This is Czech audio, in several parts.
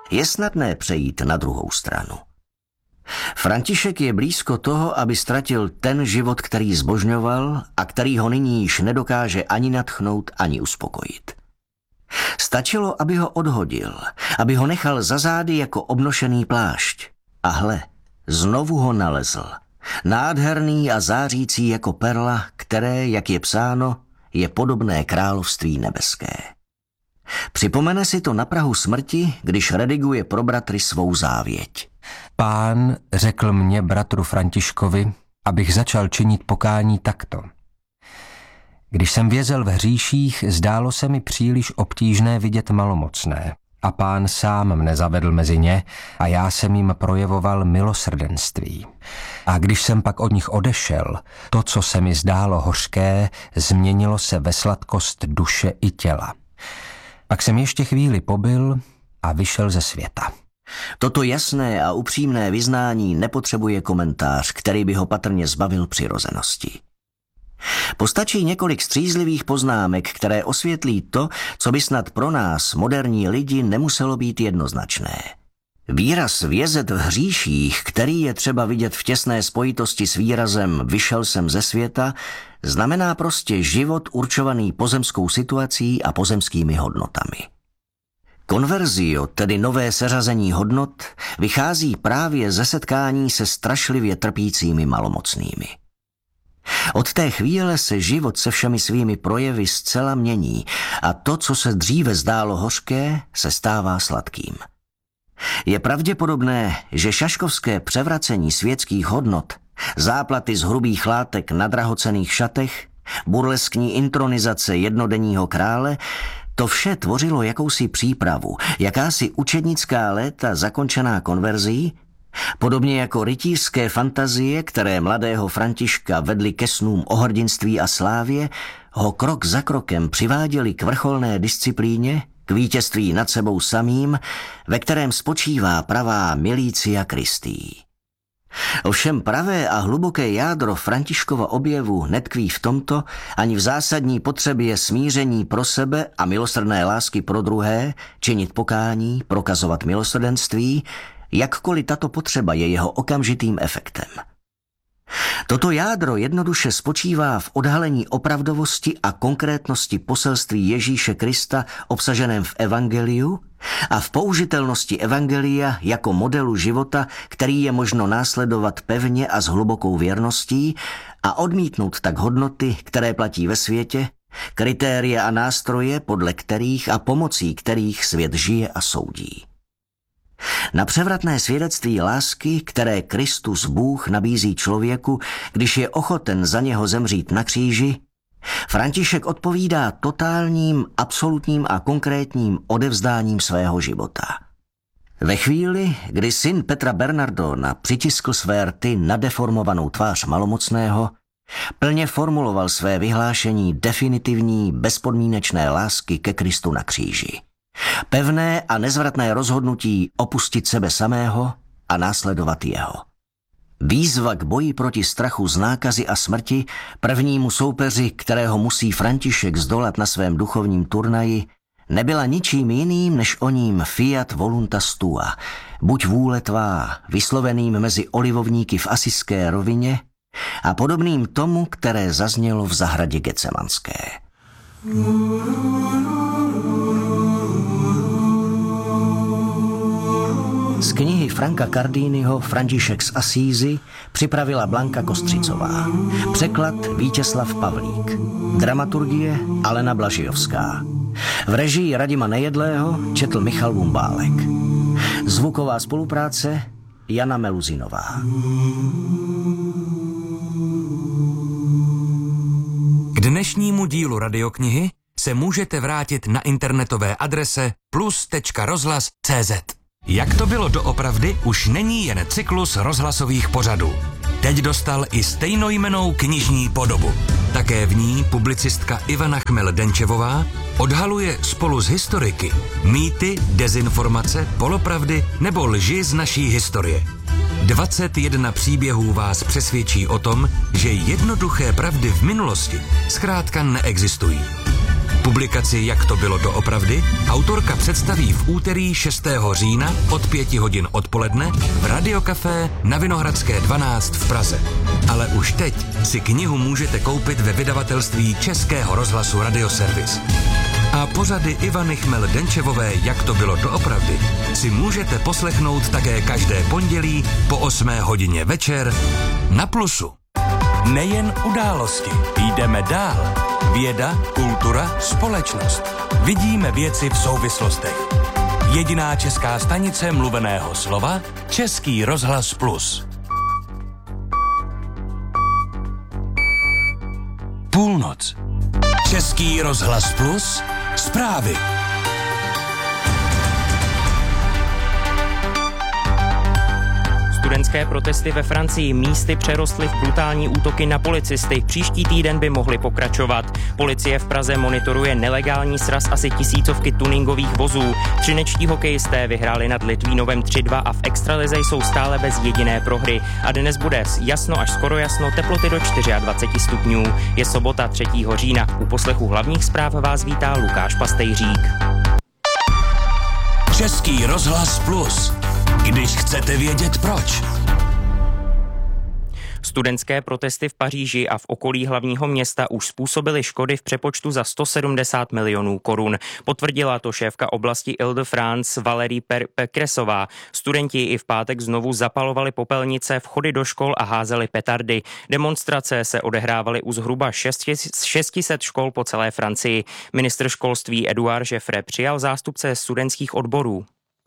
je snadné přejít na druhou stranu. František je blízko toho, aby ztratil ten život, který zbožňoval a který ho nyní již nedokáže ani nadchnout, ani uspokojit. Stačilo, aby ho odhodil, aby ho nechal za zády jako obnošený plášť. A hle, znovu ho nalezl. Nádherný a zářící jako perla, které, jak je psáno, je podobné království nebeské. Připomene si to na prahu smrti, když rediguje pro bratry svou závěť. Pán řekl mě, bratru Františkovi, abych začal činit pokání takto. Když jsem vězel v hříších, zdálo se mi příliš obtížné vidět malomocné. A Pán sám mne zavedl mezi ně a já jsem jim projevoval milosrdenství. A když jsem pak od nich odešel, to, co se mi zdálo hořké, změnilo se ve sladkost duše i těla. Pak jsem ještě chvíli pobyl a vyšel ze světa. Toto jasné a upřímné vyznání nepotřebuje komentář, který by ho patrně zbavil přirozenosti. Postačí několik střízlivých poznámek, které osvětlí to, co by snad pro nás, moderní lidi, nemuselo být jednoznačné. Výraz vězet v hříších, který je třeba vidět v těsné spojitosti s výrazem vyšel jsem ze světa, znamená prostě život určovaný pozemskou situací a pozemskými hodnotami. Conversio, tedy nové seřazení hodnot, vychází právě ze setkání se strašlivě trpícími malomocnými. Od té chvíle se život se všemi svými projevy zcela mění a to, co se dříve zdálo hořké, se stává sladkým. Je pravděpodobné, že šaškovské převracení světských hodnot, záplaty z hrubých látek na drahocenných šatech, burleskní intronizace jednodenního krále, to vše tvořilo jakousi přípravu, jakási učednická léta zakončená konverzí, podobně jako rytířské fantazie, které mladého Františka vedly ke snům o hrdinství a slávě, ho krok za krokem přiváděli k vrcholné disciplíně, k vítězství nad sebou samým, ve kterém spočívá pravá milicia Christi. Ovšem pravé a hluboké jádro Františkova objevu netkví v tomto ani v zásadní potřebě smíření pro sebe a milosrdné lásky pro druhé, činit pokání, prokazovat milosrdenství, jakkoliv tato potřeba je jeho okamžitým efektem. Toto jádro jednoduše spočívá v odhalení opravdovosti a konkrétnosti poselství Ježíše Krista obsaženém v evangeliu a v použitelnosti evangelia jako modelu života, který je možno následovat pevně a s hlubokou věrností a odmítnout tak hodnoty, které platí ve světě, kritéria a nástroje, podle kterých a pomocí kterých svět žije a soudí. Na převratné svědectví lásky, které Kristus Bůh nabízí člověku, když je ochoten za něho zemřít na kříži, František odpovídá totálním, absolutním a konkrétním odevzdáním svého života. Ve chvíli, kdy syn Petra Bernardona přitiskl své rty na deformovanou tvář malomocného, plně formuloval své vyhlášení definitivní, bezpodmínečné lásky ke Kristu na kříži. Pevné a nezvratné rozhodnutí opustit sebe samého a následovat jeho. Výzva k boji proti strachu z nákazy a smrti, prvnímu soupeři, kterého musí František zdolat na svém duchovním turnaji, nebyla ničím jiným než oním fiat voluntas tua, buď vůle tvá, vysloveným mezi olivovníky v Asiské rovině a podobným tomu, které zaznělo v zahradě Getsemanské. Z knihy Franka Cardiniho František z Asízy připravila Blanka Kostřicová. Překlad Vítězslav Pavlík. Dramaturgie Alena Blažijovská. V režii Radima Nejedlého četl Michal Vumbálek. Zvuková spolupráce Jana Meluzinová. K dnešnímu dílu radioknihy se můžete vrátit na internetové adrese plus.rozhlas.cz. Jak to bylo doopravdy, už není jen cyklus rozhlasových pořadů. Teď dostal i stejnojmennou knižní podobu. Také v ní publicistka Ivana Chmel-Denčevová odhaluje spolu s historiky mýty, dezinformace, polopravdy nebo lži z naší historie. 21 příběhů vás přesvědčí o tom, že jednoduché pravdy v minulosti zkrátka neexistují. Publikaci Jak to bylo doopravdy autorka představí v úterý 6. října od 5 hodin odpoledne v Radiokafé na Vinohradské 12 v Praze. Ale už teď si knihu můžete koupit ve vydavatelství Českého rozhlasu Radioservis. A pořady Ivany Chmel-Denčevové Jak to bylo doopravdy si můžete poslechnout také každé pondělí po 8 hodině večer na Plusu. Nejen události, jdeme dál. Věda, kultura, společnost. Vidíme věci v souvislostech. Jediná česká stanice mluveného slova, Český rozhlas Plus. Půlnoc. Český rozhlas Plus. Zprávy. Studentské protesty ve Francii místy přerostly v brutální útoky na policisty. Příští týden by mohly pokračovat. Policie v Praze monitoruje nelegální sraz asi 1000 tuningových vozů. Třinečtí hokejisté vyhráli nad Litvínovem 3-2 a v extralize jsou stále bez jediné prohry. A dnes bude jasno až skoro jasno, teploty do 24 stupňů. Je sobota 3. října. U poslechu hlavních zpráv vás vítá Lukáš Pastejřík. Český rozhlas Plus. Když chcete vědět proč. Studentské protesty v Paříži a v okolí hlavního města už způsobily škody v přepočtu za 170 milionů korun. Potvrdila to šéfka oblasti Île-de-France Valérie Pécressová. Studenti i v pátek znovu zapalovali popelnice, vchody do škol a házeli petardy. Demonstrace se odehrávaly u zhruba 600 škol po celé Francii. Ministr školství Édouard Jeffrey přijal zástupce studentských odborů.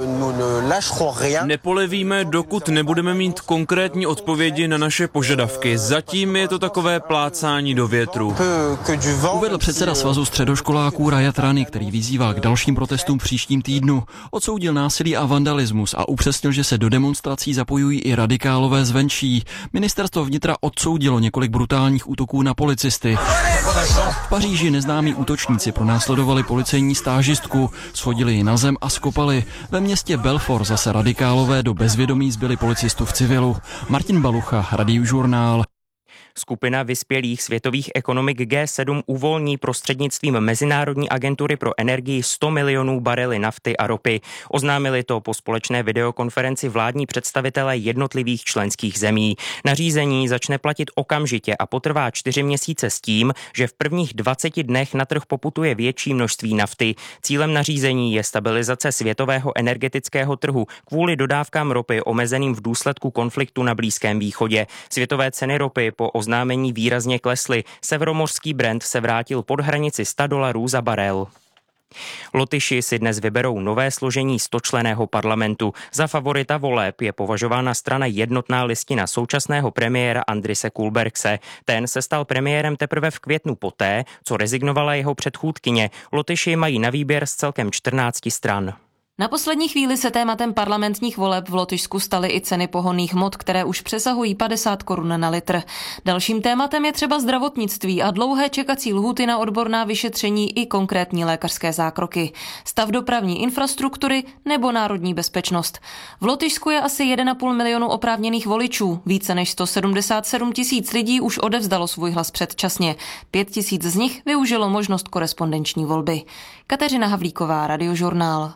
Nepolevíme, dokud nebudeme mít konkrétní odpovědi na naše požadavky. Zatím je to takové plácání do větru. Uvedl předseda Svazu středoškoláků Rajat Rani, který vyzýval k dalším protestům příštím týdnu. Odsoudil násilí a vandalismus a upřesnil, že se do demonstrací zapojují i radikálové zvenčí. Ministerstvo vnitra odsoudilo několik brutálních útoků na policisty. V Paříži neznámí útočníci pronásledovali policejní stážistku, shodili ji na zem a skopali. Ve městě Belfort zase radikálové do bezvědomí zbyli policistu v civilu. Martin Balucha, Radiožurnál. Skupina vyspělých světových ekonomik G7 uvolní prostřednictvím Mezinárodní agentury pro energii 100 milionů barely nafty a ropy. Oznámili to po společné videokonferenci vládní představitelé jednotlivých členských zemí. Nařízení začne platit okamžitě a potrvá 4 měsíce s tím, že v prvních 20 dnech na trh poputuje větší množství nafty. Cílem nařízení je stabilizace světového energetického trhu kvůli dodávkám ropy omezeným v důsledku konfliktu na Blízkém východě. Světové ceny ropy po oznámení výrazně klesly. Severomořský Brent se vrátil pod hranici $100 za barel. Lotyši si dnes vyberou nové složení 100členného parlamentu. Za favorita voleb je považována strana Jednotná listina současného premiéra Andrise Kulbergse. Ten se stal premiérem teprve v květnu poté, co rezignovala jeho předchůdkyně. Lotyši mají na výběr z celkem 14 stran. Na poslední chvíli se tématem parlamentních voleb v Lotyšsku staly i ceny pohonných hmot, které už přesahují 50 korun na litr. Dalším tématem je třeba zdravotnictví a dlouhé čekací lhůty na odborná vyšetření i konkrétní lékařské zákroky. Stav dopravní infrastruktury nebo národní bezpečnost. V Lotyšsku je asi 1,5 milionu oprávněných voličů. Více než 177 000 lidí už odevzdalo svůj hlas předčasně. 5 000 z nich využilo možnost korespondenční volby. Kateřina Havlíková, Radiožurnál.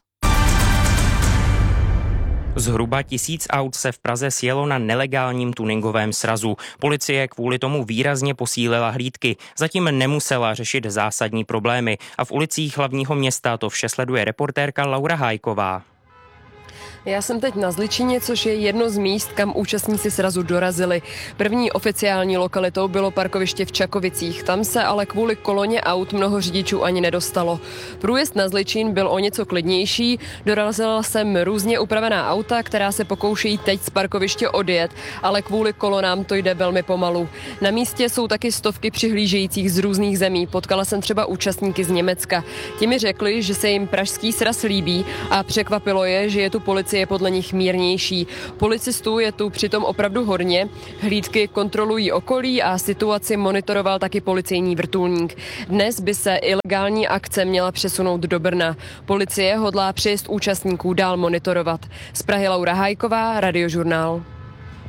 Zhruba 1000 aut se v Praze sjelo na nelegálním tuningovém srazu. Policie kvůli tomu výrazně posílila hlídky. Zatím nemusela řešit zásadní problémy a v ulicích hlavního města to vše sleduje reportérka Laura Hájková. Já jsem teď na Zličině, což je jedno z míst, kam účastníci srazu dorazili. První oficiální lokalitou bylo parkoviště v Čakovicích. Tam se ale kvůli koloně aut mnoho řidičů ani nedostalo. Průjezd na Zličín byl o něco klidnější. Dorazila sem různě upravená auta, která se pokoušejí teď z parkoviště odjet, ale kvůli kolonám to jde velmi pomalu. Na místě jsou taky stovky přihlížejících z různých zemí. Potkala jsem třeba účastníky z Německa. Ti mi řekli, že se jim pražský sraz líbí a překvapilo je, že je tu policie podle nich mírnější. Policistů je tu přitom opravdu hodně. Hlídky kontrolují okolí a situaci monitoroval taky policejní vrtulník. Dnes by se ilegální akce měla přesunout do Brna. Policie hodlá přejezd účastníků dál monitorovat. Z Prahy Laura Hájková, Radiožurnál.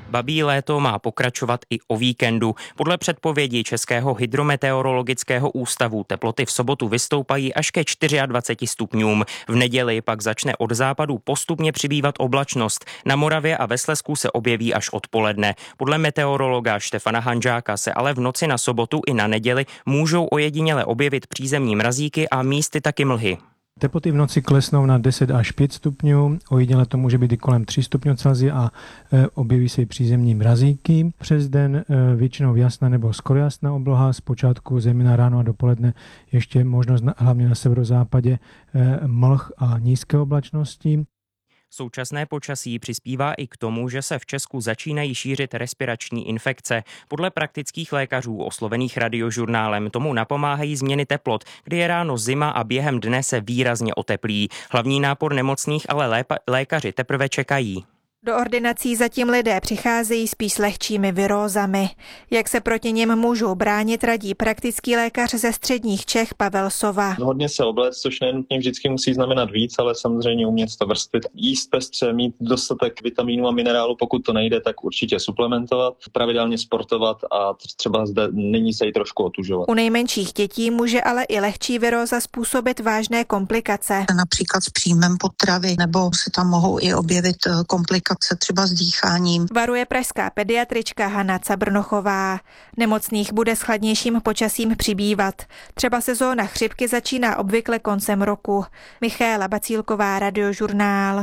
Babí léto má pokračovat i o víkendu. Podle předpovědi Českého hydrometeorologického ústavu teploty v sobotu vystoupají až ke 24 stupňům. V neděli pak začne od západu postupně přibývat oblačnost. Na Moravě a ve Slezsku se objeví až odpoledne. Podle meteorologa Štefana Hanžáka se ale v noci na sobotu i na neděli můžou ojediněle objevit přízemní mrazíky a místy taky mlhy. Teploty v noci klesnou na 10 až 5 stupňů, ojediněle to může být i kolem 3 stupňů Celsia a objeví se i přízemní mrazíky. Přes den většinou jasná nebo skoro jasná obloha, zpočátku zejména ráno a dopoledne ještě možnost hlavně na severozápadě mlh a nízké oblačnosti. Současné počasí přispívá i k tomu, že se v Česku začínají šířit respirační infekce. Podle praktických lékařů oslovených Radiožurnálem tomu napomáhají změny teplot, kdy je ráno zima a během dne se výrazně oteplí. Hlavní nápor nemocných ale lékaři teprve čekají. Do ordinací zatím lidé přicházejí spíš s lehčími virózami. Jak se proti nim můžou bránit, radí praktický lékař ze středních Čech Pavel Sova. Hodně se obléct, což nenutně vždycky musí znamenat víc, ale samozřejmě umět to vrstvit. Jíst pestře, mít dostatek vitamínů a minerálů, pokud to nejde, tak určitě suplementovat, pravidelně sportovat a třeba zde nyní se jí trošku otužovat. U nejmenších dětí může ale i lehčí viróza způsobit vážné komplikace. Například s příjmem potravy, nebo se tam mohou i objevit komplikace třeba s dýcháním. Varuje pražská pediatrička Hana Cabrnochová. Nemocných bude s chladnějším počasím přibývat. Třeba sezóna chřipky začíná obvykle koncem roku. Michaela Bacílková, Radiožurnál.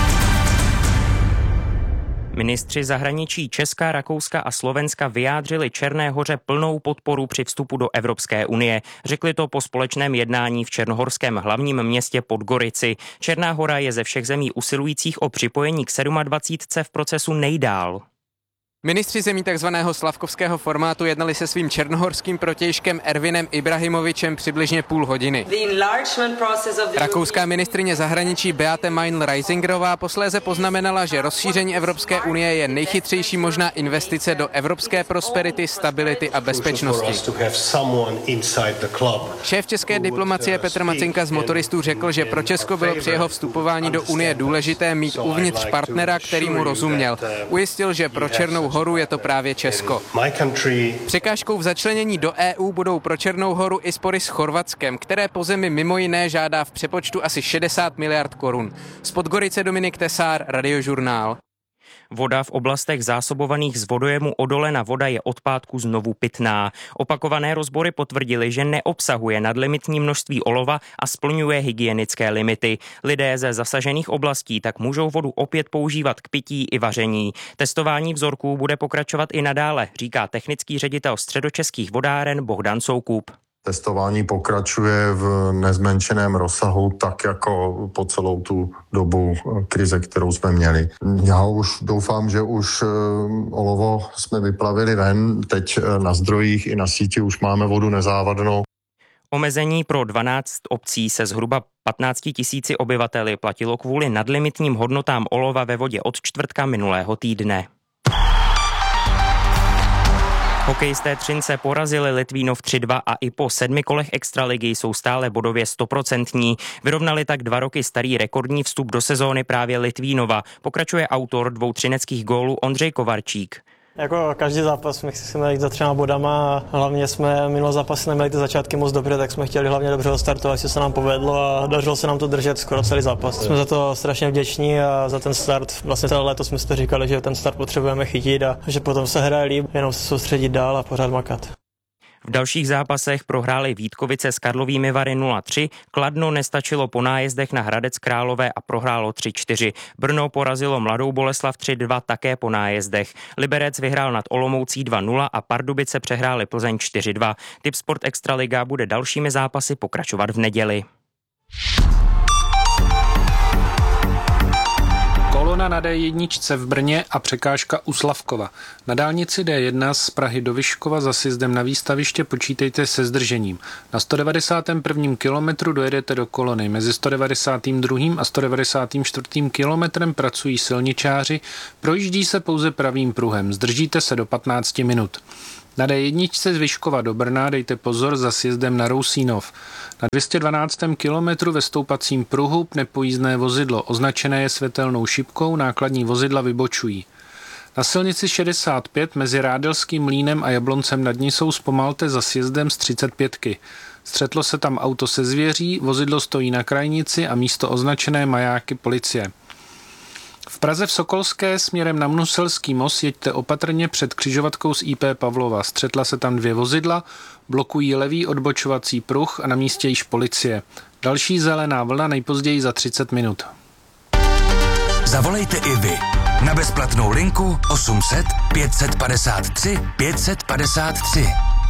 Ministři zahraničí Česka, Rakouska a Slovenska vyjádřili Černé Hoře plnou podporu při vstupu do Evropské unie. Řekli to po společném jednání v černohorském hlavním městě Podgorici. Černá Hora je ze všech zemí usilujících o připojení k 27 v procesu nejdál. Ministři zemí tzv. Slavkovského formátu jednali se svým černohorským protějškem Ervinem Ibrahimovičem přibližně půl hodiny. Rakouská ministryně zahraničí Beate Meinl-Reisingerová posléze poznamenala, že rozšíření Evropské unie je nejchytřejší možná investice do evropské prosperity, stability a bezpečnosti. Šéf české diplomacie Petr Macinka z Motoristů řekl, že pro Česko bylo při jeho vstupování do unie důležité mít uvnitř partnera, který mu rozuměl. Ujistil, že pro Černou Horu je to právě Česko. Překážkou v začlenění do EU budou pro Černou Horu i spory s Chorvatskem, které po zemi mimo jiné žádá v přepočtu asi 60 miliard korun. Z Podgorice Dominik Tesár, Radiožurnál. Voda v oblastech zásobovaných z vodojemu Odolena voda je od pátku znovu pitná. Opakované rozbory potvrdily, že neobsahuje nadlimitní množství olova a splňuje hygienické limity. Lidé ze zasažených oblastí tak můžou vodu opět používat k pití i vaření. Testování vzorků bude pokračovat i nadále, říká technický ředitel Středočeských vodáren Bohdan Soukup. Testování pokračuje v nezmenšeném rozsahu, tak jako po celou tu dobu krize, kterou jsme měli. Já už doufám, že už olovo jsme vyplavili ven, teď na zdrojích i na síti už máme vodu nezávadnou. Omezení pro 12 obcí se zhruba 15 000 obyvateli platilo kvůli nadlimitním hodnotám olova ve vodě od čtvrtka minulého týdne. Hokejisté Třince porazili Litvínov 3-2 a i po 7 kolech extraligy jsou stále bodově 100%. Vyrovnali tak 2 roky starý rekordní vstup do sezóny právě Litvínova. Pokračuje autor 2 třineckých gólů Ondřej Kovarčík. Jako každý zápas my chceme jít za 3 bodama a hlavně jsme minulý zápas neměli ty začátky moc dobře, tak jsme chtěli hlavně dobře startovat, že se nám povedlo a dařilo se nám to držet skoro celý zápas. Jsme za to strašně vděční a za ten start. Vlastně celé léto jsme si to říkali, že ten start potřebujeme chytit a že potom se hraje líp, jenom se soustředit dál a pořád makat. V dalších zápasech prohráli Vítkovice s Karlovými Vary 0-3, Kladno nestačilo po nájezdech na Hradec Králové a prohrálo 3-4. Brno porazilo Mladou Boleslav 3-2 také po nájezdech. Liberec vyhrál nad Olomoucí 2-0 a Pardubice přehráli Plzeň 4-2. Tipsport Extraliga bude dalšími zápasy pokračovat v neděli. Kolona na D1 v Brně a překážka u Slavkova. Na dálnici D1 z Prahy do Vyškova za sjezdem na výstaviště počítejte se zdržením. Na 191. kilometru dojedete do kolony. Mezi 192. a 194. kilometrem pracují silničáři, projíždí se pouze pravým pruhem. Zdržíte se do 15 minut. Na D1 z Vyškova do Brna dejte pozor za sjezdem na Rousínov. Na 212. kilometru ve stoupacím pruhu pne pojízdné vozidlo. Označené je světelnou šipkou, nákladní vozidla vybočují. Na silnici 65 mezi Rádelským Mlýnem a Jabloncem nad Nisou zpomalte za sjezdem z 35. Střetlo se tam auto se zvěří, vozidlo stojí na krajnici a místo označené majáky policie. V Praze v Sokolské směrem na Mnuselský most jeďte opatrně před křižovatkou z IP Pavlova. Střetla se tam 2 vozidla, blokují levý odbočovací pruh a na místě již policie. Další zelená vlna nejpozději za 30 minut. Zavolejte i vy na bezplatnou linku 800 553 553.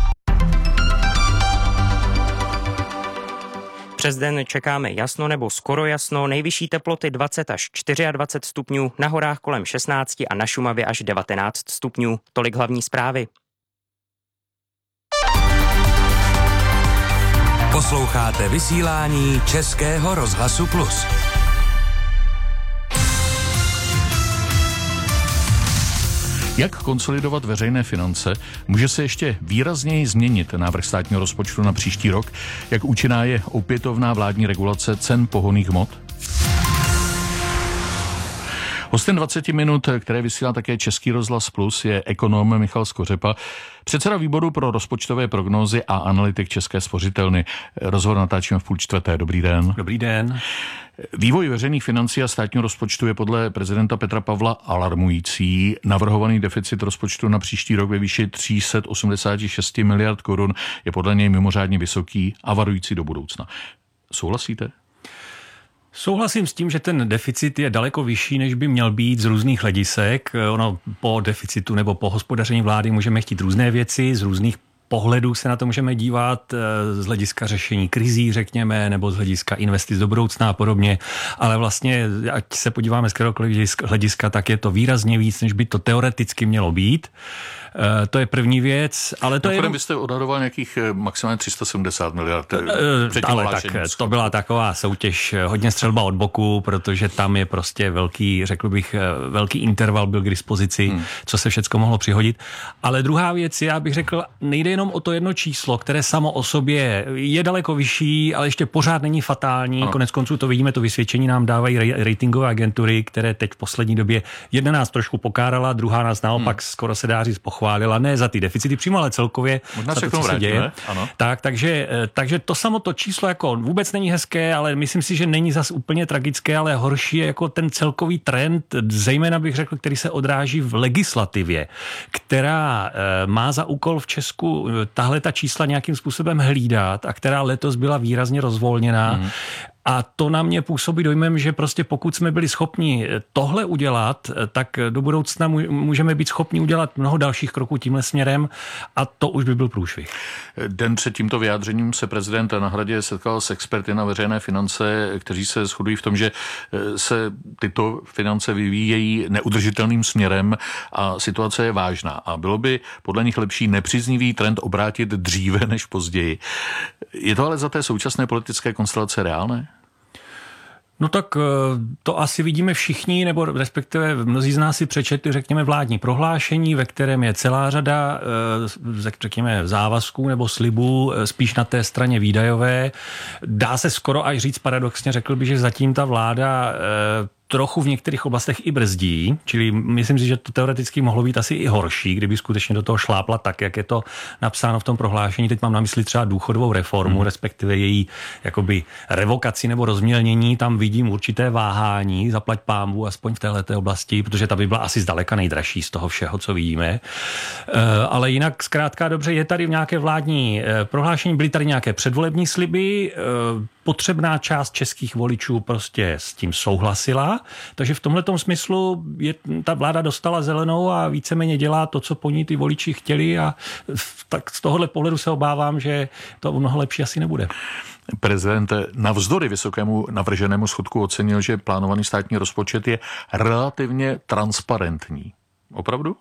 Přes den čekáme jasno nebo skoro jasno, nejvyšší teploty 20 až 24 stupňů, na horách kolem 16 a na Šumavě až 19 stupňů. Tolik hlavní zprávy. Posloucháte vysílání Českého rozhlasu Plus. Jak konsolidovat veřejné finance? Může se ještě výrazněji změnit návrh státního rozpočtu na příští rok? Jak účinná je opětovná vládní regulace cen pohonných hmot? Hostem 20 minut, které vysílá také Český rozhlas Plus, je ekonom Michal Skořepa, předseda výboru pro rozpočtové prognózy a analytik České spořitelny. Rozhovor natáčíme v 3:30. Dobrý den. Dobrý den. Vývoj veřejných financí a státního rozpočtu je podle prezidenta Petra Pavla alarmující. Navrhovaný deficit rozpočtu na příští rok ve výši 386 miliard korun je podle něj mimořádně vysoký a varující do budoucna. Souhlasíte? Souhlasím s tím, že ten deficit je daleko vyšší, než by měl být z různých hledisek. Ono po deficitu nebo po hospodaření vlády můžeme chtít různé věci, z různých pohledů se na to můžeme dívat, z hlediska řešení krizí, řekněme, nebo z hlediska investic do budoucna a podobně, ale vlastně, ať se podíváme z kteréhokoliv hlediska, tak je to výrazně víc, než by to teoreticky mělo být. To je první věc, ale to je... Vy jste odhadoval nějakých maximálně 370 miliard. Ale tak to byla taková soutěž, hodně střelba od boku, protože tam je prostě velký, řekl bych, velký interval byl k dispozici, co se všecko mohlo přihodit. Ale druhá věc, já bych řekl, nejde jenom o to jedno číslo, které samo o sobě je daleko vyšší, ale ještě pořád není fatální. Ano. Konec konců to vidíme, to vysvědčení nám dávají ratingové agentury, které teď v poslední době jedna nás trošku pokárala, druhá nás naopak skoro se dá říct pochválila, ne za ty deficity přímo, ale celkově možná za to, co se děje. Ano. Takže to samo to číslo jako vůbec není hezké, ale myslím si, že není zas úplně tragické, ale horší je jako ten celkový trend, zejména bych řekl, který se odráží v legislativě, která má za úkol v Česku tahle ta čísla nějakým způsobem hlídat a která letos byla výrazně rozvolněná. A to na mě působí dojmem, že prostě pokud jsme byli schopni tohle udělat, tak do budoucna můžeme být schopni udělat mnoho dalších kroků tímhle směrem a to už by byl průšvih. Den před tímto vyjádřením se prezident na Hradě setkal s experty na veřejné finance, kteří se shodují v tom, že se tyto finance vyvíjejí neudržitelným směrem a situace je vážná. A bylo by podle nich lepší nepříznivý trend obrátit dříve než později. Je to ale za té současné politické konstelace reálné? No tak to asi vidíme všichni, nebo respektive mnozí z nás si přečetli, řekněme, vládní prohlášení, ve kterém je celá řada, řekněme, závazků nebo slibů spíš na té straně výdajové. Dá se skoro až říct paradoxně, řekl bych, že zatím ta vláda trochu v některých oblastech i brzdí, čili myslím si, že to teoreticky mohlo být asi i horší, kdyby skutečně do toho šlápla tak, jak je to napsáno v tom prohlášení. Teď mám na mysli třeba důchodovou reformu, respektive její jakoby revokaci nebo rozmělnění. Tam vidím určité váhání, zaplať pánbů, aspoň v téhleté oblasti, protože ta by byla asi zdaleka nejdražší z toho všeho, co vidíme. Ale jinak zkrátka dobře, je tady nějaké vládní prohlášení, byly tady nějaké předvolební sliby, potřebná část českých voličů prostě s tím souhlasila, takže v tomhletom smyslu ta vláda dostala zelenou a víceméně dělá to, co po ní ty voliči chtěli a tak z tohohle pohledu se obávám, že to mnoho lepší asi nebude. Prezident navzdory vysokému navrženému schodku ocenil, že plánovaný státní rozpočet je relativně transparentní. Opravdu?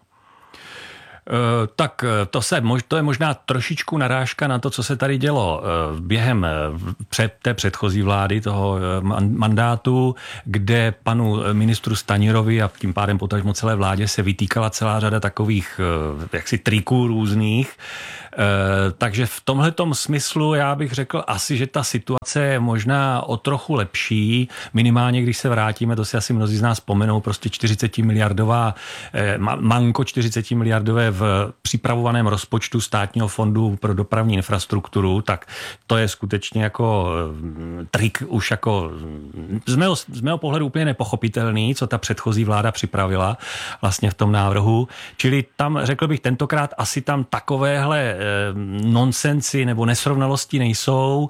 Tak to je možná trošičku narážka na to, co se tady dělo během té předchozí vlády, toho mandátu, kde panu ministru Stanjurovi a tím pádem potažmo celé vládě se vytýkala celá řada takových jaksi triků různých, Takže v tomhletom smyslu já bych řekl asi, že ta situace je možná o trochu lepší, minimálně když se vrátíme, to si asi mnozí z nás vzpomenou, prostě 40 miliardová, manko 40 miliardové v připravovaném rozpočtu Státního fondu pro dopravní infrastrukturu, tak to je skutečně jako trik už jako z mého pohledu úplně nepochopitelný, co ta předchozí vláda připravila vlastně v tom návrhu. Čili tam, řekl bych, tentokrát asi tam takovéhle nonsensy nebo nesrovnalosti nejsou,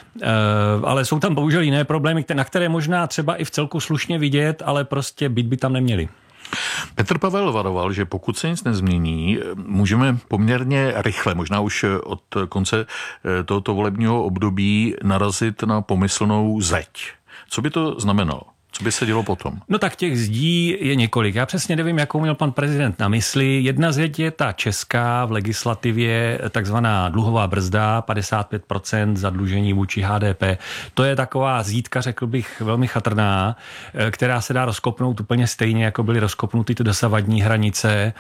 ale jsou tam bohužel jiné problémy, na které možná třeba i v celku slušně vidět, ale prostě být by tam neměli. Petr Pavel varoval, že pokud se nic nezmění, můžeme poměrně rychle, možná už od konce tohoto volebního období, narazit na pomyslnou zeď. Co by to znamenalo? Co by se dělo potom? No tak těch zdí je několik. Já přesně nevím, jakou měl pan prezident na mysli. Jedna zeď je ta česká v legislativě, takzvaná dluhová brzda, 55% zadlužení vůči HDP. To je taková zítka, řekl bych, velmi chatrná, která se dá rozkopnout úplně stejně, jako byly rozkopnuty ty dosavadní hranice.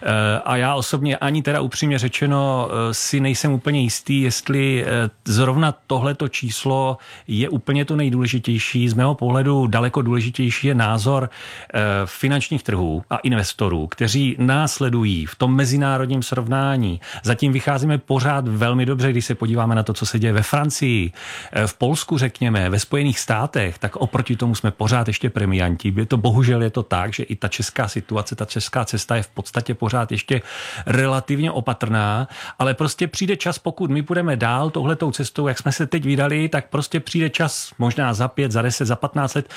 A já osobně ani teda upřímně řečeno si nejsem úplně jistý, jestli zrovna tohleto číslo je úplně to nejdůležitější. Z mého pohledu daleko důležitější je názor finančních trhů a investorů, kteří následují v tom mezinárodním srovnání. Zatím vycházíme pořád velmi dobře, když se podíváme na to, co se děje ve Francii, v Polsku, řekněme, ve Spojených státech, tak oproti tomu jsme pořád ještě premianti. Bohužel je to tak, že i ta česká situace, ta česká cesta je v podstatě pořád ještě relativně opatrná, ale prostě přijde čas, pokud my půjdeme dál touhletou cestou, jak jsme se teď vydali, tak prostě přijde čas, možná za 5, za 10, za 15 let,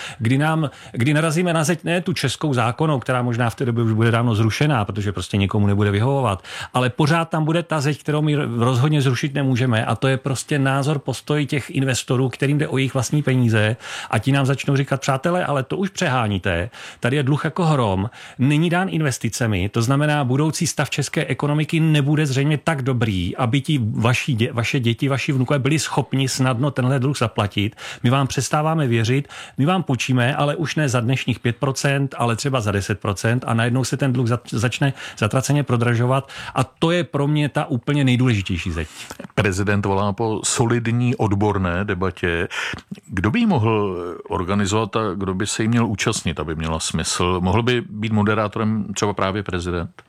kdy narazíme na zeď ne tu českou zákonnou, která možná v té době už bude dávno zrušená, protože prostě někomu nebude vyhovovat, ale pořád tam bude ta zeď, kterou my rozhodně zrušit nemůžeme, a to je prostě názor, postoj těch investorů, kterým jde o jejich vlastní peníze, a ti nám začnou říkat: přátelé, ale to už přeháníte, tady je dluh jako hrom, není dán investicemi, to znamená, budoucí stav české ekonomiky nebude zřejmě tak dobrý, aby ti vaše děti, vaši vnukové byli schopni snadno tenhle dluh zaplatit. My vám přestáváme věřit, my vám počíme, ale už ne za dnešních 5%, ale třeba za 10%, a najednou se ten dluh začne zatraceně prodražovat, a to je pro mě ta úplně nejdůležitější zeď. Prezident volá po solidní odborné debatě. Kdo by ji mohl organizovat a kdo by se jí měl účastnit, aby měla smysl? Mohl by být moderátorem třeba právě prezident?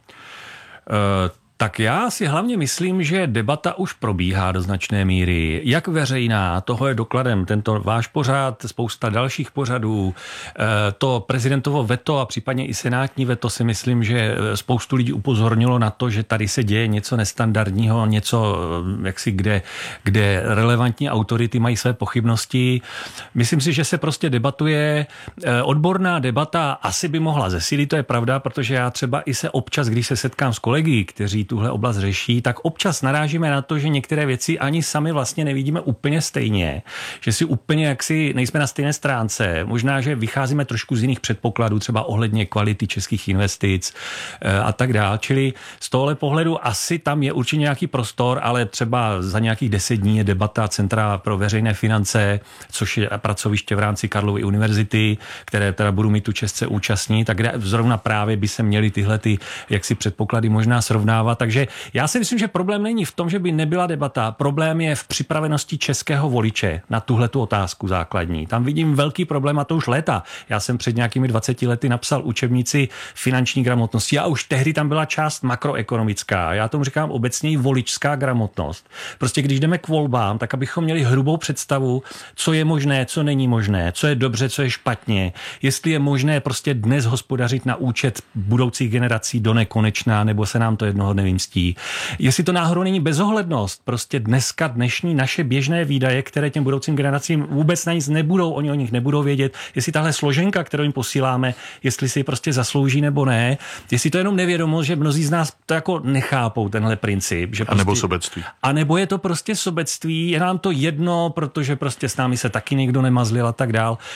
Tak já si hlavně myslím, že debata už probíhá do značné míry. Jak veřejná, toho je dokladem tento váš pořad, spousta dalších pořadů. To prezidentovo veto a případně i senátní veto, si myslím, že spoustu lidí upozornilo na to, že tady se děje něco nestandardního, něco, jaksi kde relevantní autority mají své pochybnosti. Myslím si, že se prostě debatuje. Odborná debata asi by mohla zesílit, to je pravda, protože já třeba i se občas, když se setkám s kolegy, kteří tuhle oblast řeší, tak občas narážíme na to, že některé věci ani sami vlastně nevidíme úplně stejně, že si úplně jaksi nejsme na stejné stránce. Možná, že vycházíme trošku z jiných předpokladů, třeba ohledně kvality českých investic a tak dál. Čili z tohle pohledu asi tam je určitě nějaký prostor, ale třeba za nějakých 10 dní je debata Centra pro veřejné finance, což je pracoviště v rámci Karlovy univerzity, které teda budu mít tu čest se účastnit, tak kde zrovna právě by se měly tyhle jaksi předpoklady možná srovnávat. Takže já si myslím, že problém není v tom, že by nebyla debata. Problém je v připravenosti českého voliče na tuhletu otázku základní. Tam vidím velký problém, a to už léta. Já jsem před nějakými 20 lety napsal učebnici finanční gramotnosti a už tehdy tam byla část makroekonomická. Já tomu říkám obecně i voličská gramotnost. Prostě když jdeme k volbám, tak abychom měli hrubou představu, co je možné, co není možné, co je dobře, co je špatně. Jestli je možné prostě dnes hospodařit na účet budoucích generací do nekonečna, nebo se nám to jednoho dne vymstí. Jestli to náhodou není bezohlednost, prostě dnešní naše běžné výdaje, které těm budoucím generacím vůbec na nic nebudou, oni o nich nebudou vědět, jestli tahle složenka, kterou jim posíláme, jestli si ji prostě zaslouží nebo ne, jestli to je jenom nevědomost, že mnozí z nás to jako nechápou, tenhle princip. Že prostě, a nebo sobectví. A nebo je to prostě sobectví, je nám to jedno, protože prostě s námi se taky někdo nemazlil a tak dál.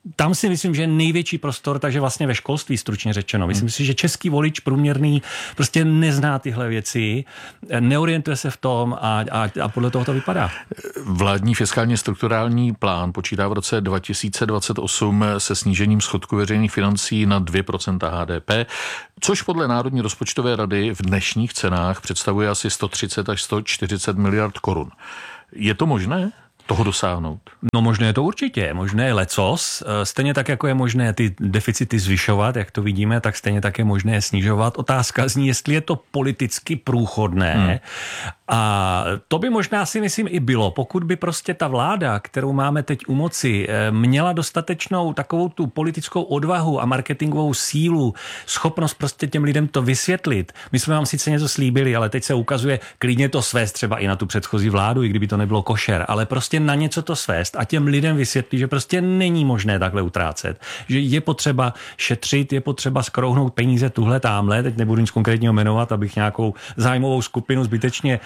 tam si myslím, že je největší prostor, takže vlastně ve školství stručně řečeno. Myslím si, že český volič průměrný prostě nezná tyhle věci, neorientuje se v tom a podle toho to vypadá. Vládní fiskálně strukturální plán počítá v roce 2028 se snížením schodku veřejných financí na 2% HDP, což podle Národní rozpočtové rady v dnešních cenách představuje asi 130 až 140 miliard korun. Je to možné toho dosáhnout? No možné je to určitě, možné je lecos, stejně tak, jako je možné ty deficity zvyšovat, jak to vidíme, tak stejně tak je možné je snižovat. Otázka zní, jestli je to politicky průchodné a to by možná si myslím i bylo, pokud by prostě ta vláda, kterou máme teď u moci, měla dostatečnou takovou tu politickou odvahu a marketingovou sílu, schopnost prostě těm lidem to vysvětlit. My jsme vám sice něco slíbili, ale teď se ukazuje klidně to svést třeba i na tu předchozí vládu, i kdyby to nebylo košer, ale prostě na něco to svést a těm lidem vysvětlit, že prostě není možné takhle utrácet, že je potřeba šetřit, je potřeba skrouhnout peníze tuhle támhle, teď nebudu nic konkrétního jmenovat, abych nějakou zájmovou skupinu zbytečně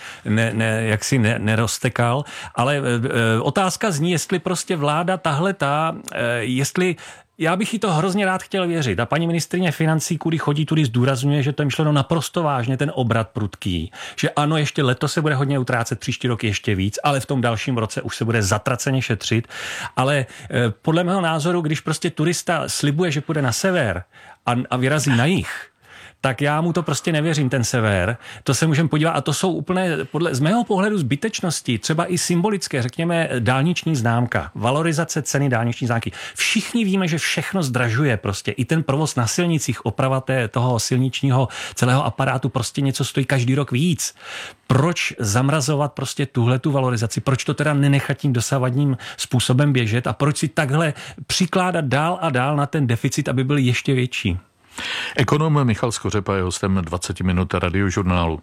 neroztekal, ale otázka zní, jestli prostě vláda jestli já bych jí to hrozně rád chtěl věřit. A paní ministryně financí, kudy chodí, tudy zdůrazňuje, že to je myšleno naprosto vážně, ten obrat prudký. Že ano, ještě letos se bude hodně utrácet, příští rok ještě víc, ale v tom dalším roce už se bude zatraceně šetřit. Ale podle mého názoru, když prostě turista slibuje, že půjde na sever a vyrazí na jih, tak já mu to prostě nevěřím, ten sever. To se můžeme podívat a to jsou úplně z mého pohledu zbytečnosti, třeba i symbolické, řekněme dálniční známka, valorizace ceny dálniční známky. Všichni víme, že všechno zdražuje prostě. I ten provoz na silnicích, oprava toho silničního celého aparátu prostě něco stojí každý rok víc. Proč zamrazovat prostě tuhletu valorizaci? Proč to teda nenechat tím dosavadním způsobem běžet a proč si takhle přikládat dál a dál na ten deficit, aby byl ještě větší? Ekonom Michal Skořepa je hostem 20 minut Radiožurnálu.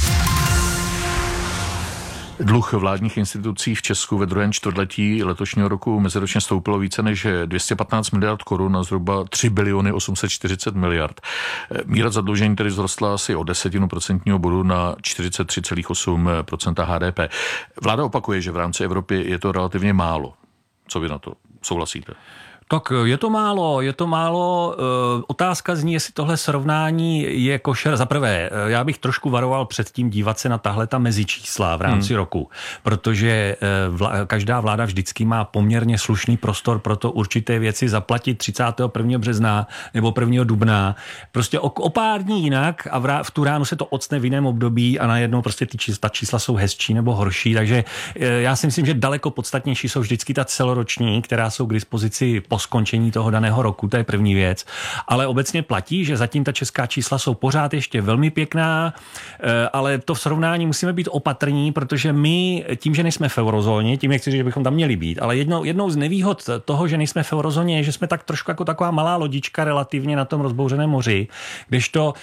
Dluh vládních institucí v Česku ve druhém čtvrtletí letošního roku meziročně stoupilo více než 215 miliard korun na zhruba 3 biliony 840 miliard. Míra zadlužení tedy vzrostla asi o 10% bodu na 43,8% HDP. Vláda opakuje, že v rámci Evropy je to relativně málo. Co vy na to souhlasíte? Tak je to málo. Otázka zní, jestli tohle srovnání je košer. Za prvé, já bych trošku varoval před tím dívat se na tahle ta mezičísla v rámci roku, protože každá vláda vždycky má poměrně slušný prostor pro to určité věci zaplatit 31. března nebo 1. dubna. Prostě o pár dní jinak a v tu ránu se to ocne v jiném období a najednou prostě ta čísla jsou hezčí nebo horší. Takže já si myslím, že daleko podstatnější jsou vždycky ta celoroční, která jsou k dispozici po skončení toho daného roku, to je první věc. Ale obecně platí, že zatím ta česká čísla jsou pořád ještě velmi pěkná, ale to v srovnání musíme být opatrní, protože my tím, že nejsme v eurozóně, tím nechci říct, že bychom tam měli být, ale jednou z nevýhod toho, že nejsme v eurozóně, je, že jsme tak trošku jako taková malá lodička relativně na tom rozbouřeném moři, kdežto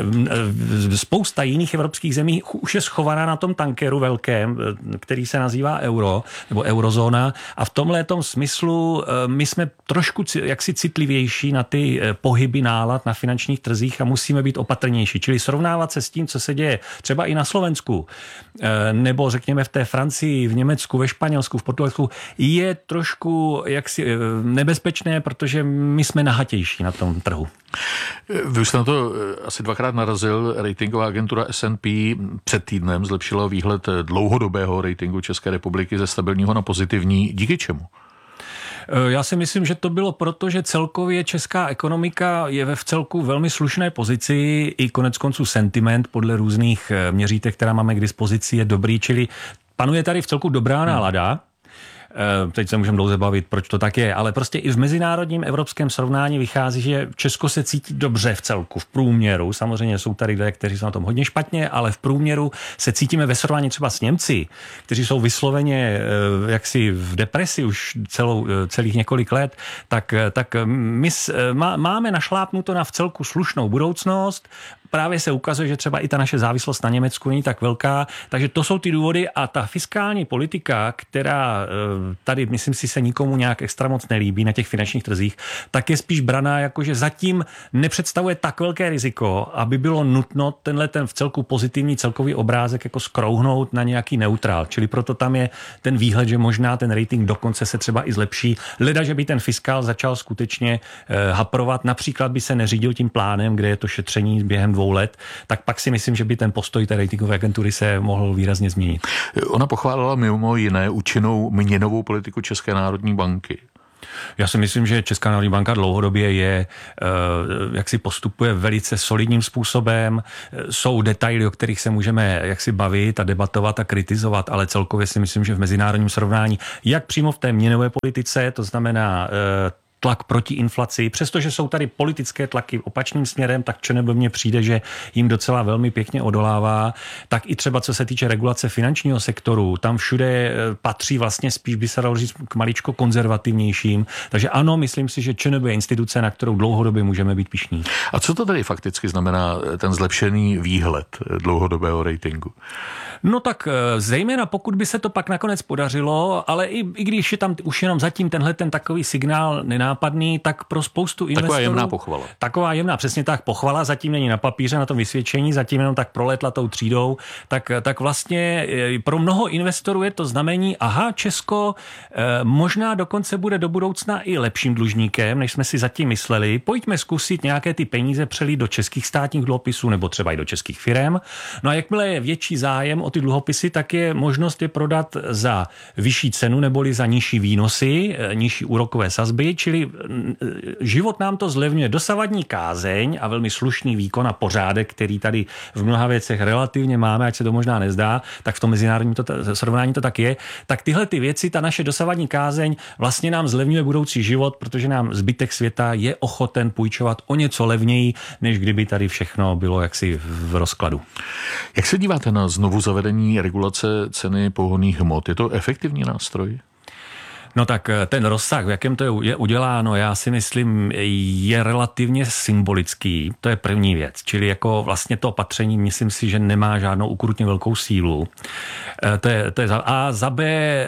spousta jiných evropských zemí už je schovaná na tom tankeru velkém, který se nazývá euro, nebo eurozóna, a v tomhletom smyslu my jsme trošku jaksi citlivější na ty pohyby nálad na finančních trzích a musíme být opatrnější. Čili srovnávat se s tím, co se děje třeba i na Slovensku, nebo řekněme v té Francii, v Německu, ve Španělsku, v Portugalsku, je trošku jaksi nebezpečné, protože my jsme nahatější na tom trhu. Vy už jste na to asi dvakrát narazil. Ratingová agentura S&P před týdnem zlepšila výhled dlouhodobého ratingu České republiky ze stabilního na pozitivní. Díky čemu? Já si myslím, že to bylo proto, že celkově česká ekonomika je v celku velmi slušné pozici, i koneckonců sentiment podle různých měřítek, která máme k dispozici, je dobrý, čili panuje tady v celku dobrá nálada. Teď se můžeme dlouze bavit, proč to tak je, ale prostě i v mezinárodním evropském srovnání vychází, že Česko se cítí dobře v celku, v průměru. Samozřejmě jsou tady lidé, kteří jsou na tom hodně špatně, ale v průměru se cítíme ve srovnání třeba s Němci, kteří jsou vysloveně jaksi v depresi už celých několik let, tak my máme našlápnuto na v celku slušnou budoucnost. právě se ukazuje, že třeba i ta naše závislost na Německu není tak velká, takže to jsou ty důvody a ta fiskální politika, která tady, myslím si, se nikomu nějak extra moc nelíbí na těch finančních trzích, tak je spíš braná jako, že zatím nepředstavuje tak velké riziko, aby bylo nutno ten v celku pozitivní celkový obrázek jako skrouhnout na nějaký neutrál. Čili proto tam je ten výhled, že možná ten rating dokonce se třeba i zlepší. Leda, že by ten fiskál začal skutečně haprovat, například by se neřídil tím plánem, kde je to šetření během 2 let, tak pak si myslím, že by ten postoj té ratingové agentury se mohl výrazně změnit. Ona pochválila mimo jiné účinnou měnovou politiku České národní banky. Já si myslím, že Česká národní banka dlouhodobě jak si postupuje velice solidním způsobem. Jsou detaily, o kterých se můžeme jaksi bavit a debatovat a kritizovat, ale celkově si myslím, že v mezinárodním srovnání, jak přímo v té měnové politice, to znamená tlak proti inflaci, přestože jsou tady politické tlaky opačným směrem, tak ČNB mně přijde, že jim docela velmi pěkně odolává. Tak i třeba co se týče regulace finančního sektoru, tam všude patří vlastně spíš, by se dalo říct, k maličko konzervativnějším. Takže ano, myslím si, že ČNB je instituce, na kterou dlouhodobě můžeme být pyšní. A co to tady fakticky znamená ten zlepšený výhled dlouhodobého ratingu? No tak zejména pokud by se to pak nakonec podařilo, ale i když je tam už jenom zatím tenhle ten takový signál nenápadný, tak pro spoustu investorů... Taková jemná pochvala. Taková jemná, přesně tak, pochvala, zatím není na papíře, na tom vysvědčení, zatím jenom tak proletla tou třídou, tak vlastně pro mnoho investorů je to znamení, aha, Česko možná dokonce bude do budoucna i lepším dlužníkem, než jsme si zatím mysleli. Pojďme zkusit nějaké ty peníze přelít do českých státních dluhopisů nebo třeba i do českých firem. No a jakmile je větší zájem o ty dluhopisy, tak je možnost je prodat za vyšší cenu neboli za nižší výnosy, nižší úrokové sazby, čili život nám to zlevňuje. Dosavadní kázeň a velmi slušný výkon a pořádek, který tady v mnoha věcech relativně máme, ať se to možná nezdá, tak v tom mezinárodním srovnání to tak je, tak tyhle ty věci, ta naše dosavadní kázeň vlastně nám zlevňuje budoucí život, protože nám zbytek světa je ochoten půjčovat o něco levněji, než kdyby tady všechno bylo jaksi v rozkladu. Jak se díváte na znovu zavedení regulace ceny pohonných hmot? Je to efektivní nástroj? No tak ten rozsah, v jakém to je uděláno, já si myslím, je relativně symbolický. To je první věc. Čili jako vlastně to opatření, myslím si, že nemá žádnou ukrutně velkou sílu. To je A za B,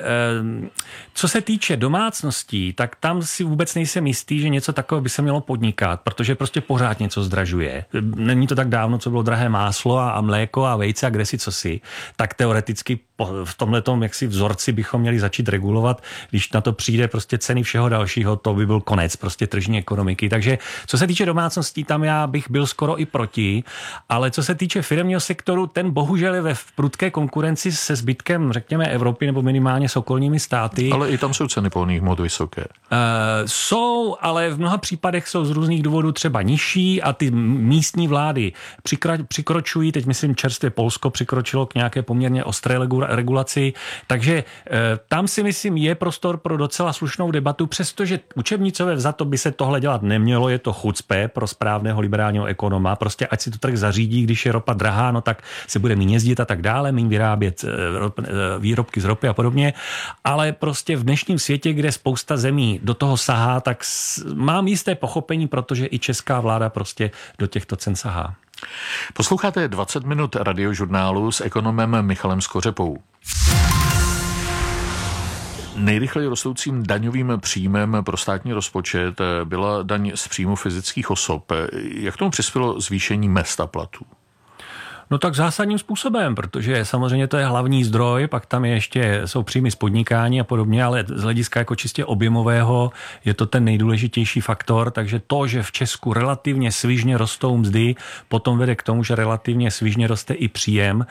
co se týče domácností, tak tam si vůbec nejsem jistý, že něco takového by se mělo podnikat, protože prostě pořád něco zdražuje. Není to tak dávno, co bylo drahé máslo a mléko a vejce a kdesi cosi. Tak teoreticky v tomhletom jaksi vzorci bychom měli začít regulovat, když na to přijde prostě ceny všeho dalšího, to by byl konec prostě tržní ekonomiky. Takže co se týče domácností, tam já bych byl skoro i proti, ale co se týče firemního sektoru, ten bohužel je ve prudké konkurenci se zbytkem, řekněme, Evropy nebo minimálně s okolními státy. Ale i tam jsou ceny pohonných hmot vysoké. Jsou, ale v mnoha případech jsou z různých důvodů třeba nižší a ty místní vlády přikročují, teď myslím čerstvě Polsko přikročilo k nějaké poměrně ostré regulaci, takže tam si myslím je prostor pro docela slušnou debatu, přestože učebnicové vzato by se tohle dělat nemělo, je to chucpe pro správného liberálního ekonoma, prostě ať si to trh zařídí, když je ropa drahá, no tak se bude méně jezdit a tak dále, méně vyrábět výrobky z ropy a podobně, ale prostě v dnešním světě, kde spousta zemí do toho sahá, tak mám jisté pochopení, protože i česká vláda prostě do těchto cen sahá. Posloucháte 20 minut radiožurnálu s ekonomem Michalem Skořepou. Nejrychleji rostoucím daňovým příjmem pro státní rozpočet byla daň z příjmu fyzických osob. Jak tomu přispělo zvýšení mezd a platů? No tak zásadním způsobem, protože samozřejmě to je hlavní zdroj, pak tam jsou příjmy z podnikání a podobně, ale z hlediska jako čistě objemového je to ten nejdůležitější faktor, takže to, že v Česku relativně svižně rostou mzdy, potom vede k tomu, že relativně svižně roste i příjem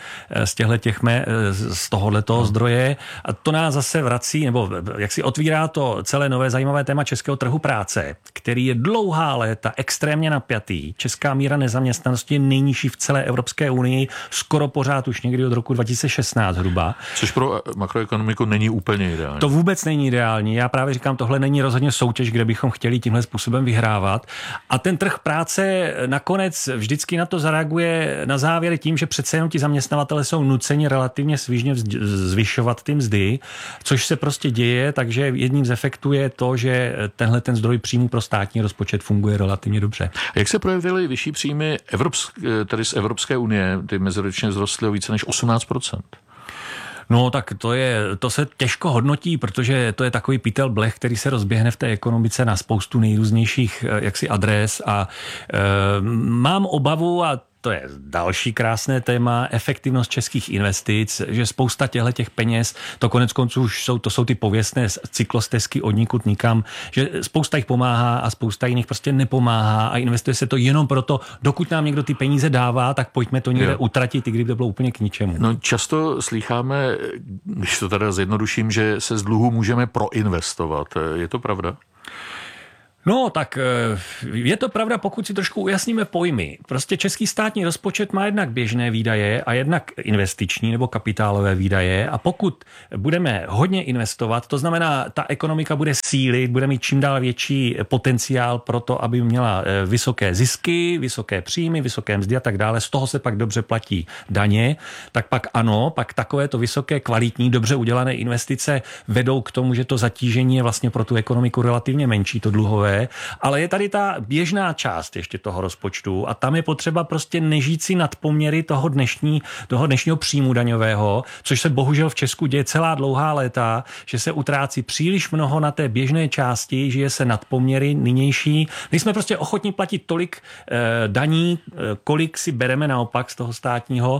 z tohoto zdroje a to nás zase vrací, nebo jak si otvírá to celé nové zajímavé téma českého trhu práce, který je dlouhá léta extrémně napjatý. Česká míra nezaměstnanosti je nejnižší v celé Evropské unii. unii skoro pořád už někdy od roku 2016 hruba. Což pro makroekonomiku není úplně ideální. To vůbec není ideální. Já právě říkám, tohle není rozhodně soutěž, kde bychom chtěli tímhle způsobem vyhrávat. A ten trh práce nakonec vždycky na to zareaguje na závěr tím, že přece jenom ti zaměstnavatele jsou nuceni relativně svižně zvyšovat ty mzdy, což se prostě děje, takže jedním z efektů je to, že tenhle ten zdroj příjmů pro státní rozpočet funguje relativně dobře. A jak se projevily vyšší příjmy tedy z Evropské unie? Ty meziročně vzrostly o více než 18%. No tak to se těžko hodnotí, protože to je takový pytel blech, který se rozběhne v té ekonomice na spoustu nejrůznějších jaksi adres a mám obavu, a to je další krásné téma, efektivnost českých investic, že spousta těch peněz, to konec konců už jsou ty pověstné cyklostezky od nikud nikam, že spousta jich pomáhá a spousta jiných prostě nepomáhá a investuje se to jenom proto, dokud nám někdo ty peníze dává, tak pojďme to někde utratit, i kdyby to bylo úplně k ničemu. No často slýcháme, když to teda zjednoduším, že se z dluhu můžeme proinvestovat. Je to pravda? No, tak je to pravda, pokud si trošku ujasníme pojmy. Prostě český státní rozpočet má jednak běžné výdaje a jednak investiční nebo kapitálové výdaje a pokud budeme hodně investovat, to znamená, ta ekonomika bude sílit, bude mít čím dál větší potenciál pro to, aby měla vysoké zisky, vysoké příjmy, vysoké mzdy a tak dále, z toho se pak dobře platí daně, tak pak ano, pak takovéto vysoké, kvalitní, dobře udělané investice vedou k tomu, že to zatížení je vlastně pro tu ekonomiku relativně menší, to dluhové. Ale je tady ta běžná část ještě toho rozpočtu a tam je potřeba prostě nežít si nadpoměry toho dnešního příjmu daňového, což se bohužel v Česku děje celá dlouhá léta, že se utrácí příliš mnoho na té běžné části, žije se nadpoměry nynější. Nejsme prostě ochotní platit tolik daní, kolik si bereme naopak z toho státního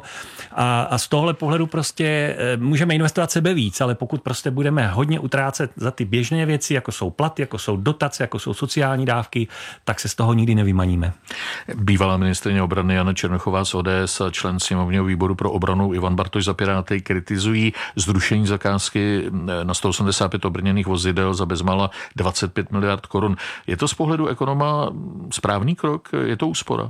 a z tohle pohledu prostě můžeme investovat sebe víc, ale pokud prostě budeme hodně utrácet za ty běžné věci, jako jsou platy, jako jsou dotace, jako jsou sociální dávky, tak se z toho nikdy nevymaníme. Bývalá ministryně obrany Jana Černochová z ODS a člen sněmovního výboru pro obranu Ivan Bartoš za Piráty kritizují zrušení zakázky na 185 obrněných vozidel za bezmála 25 miliard korun. Je to z pohledu ekonoma správný krok? Je to úspora?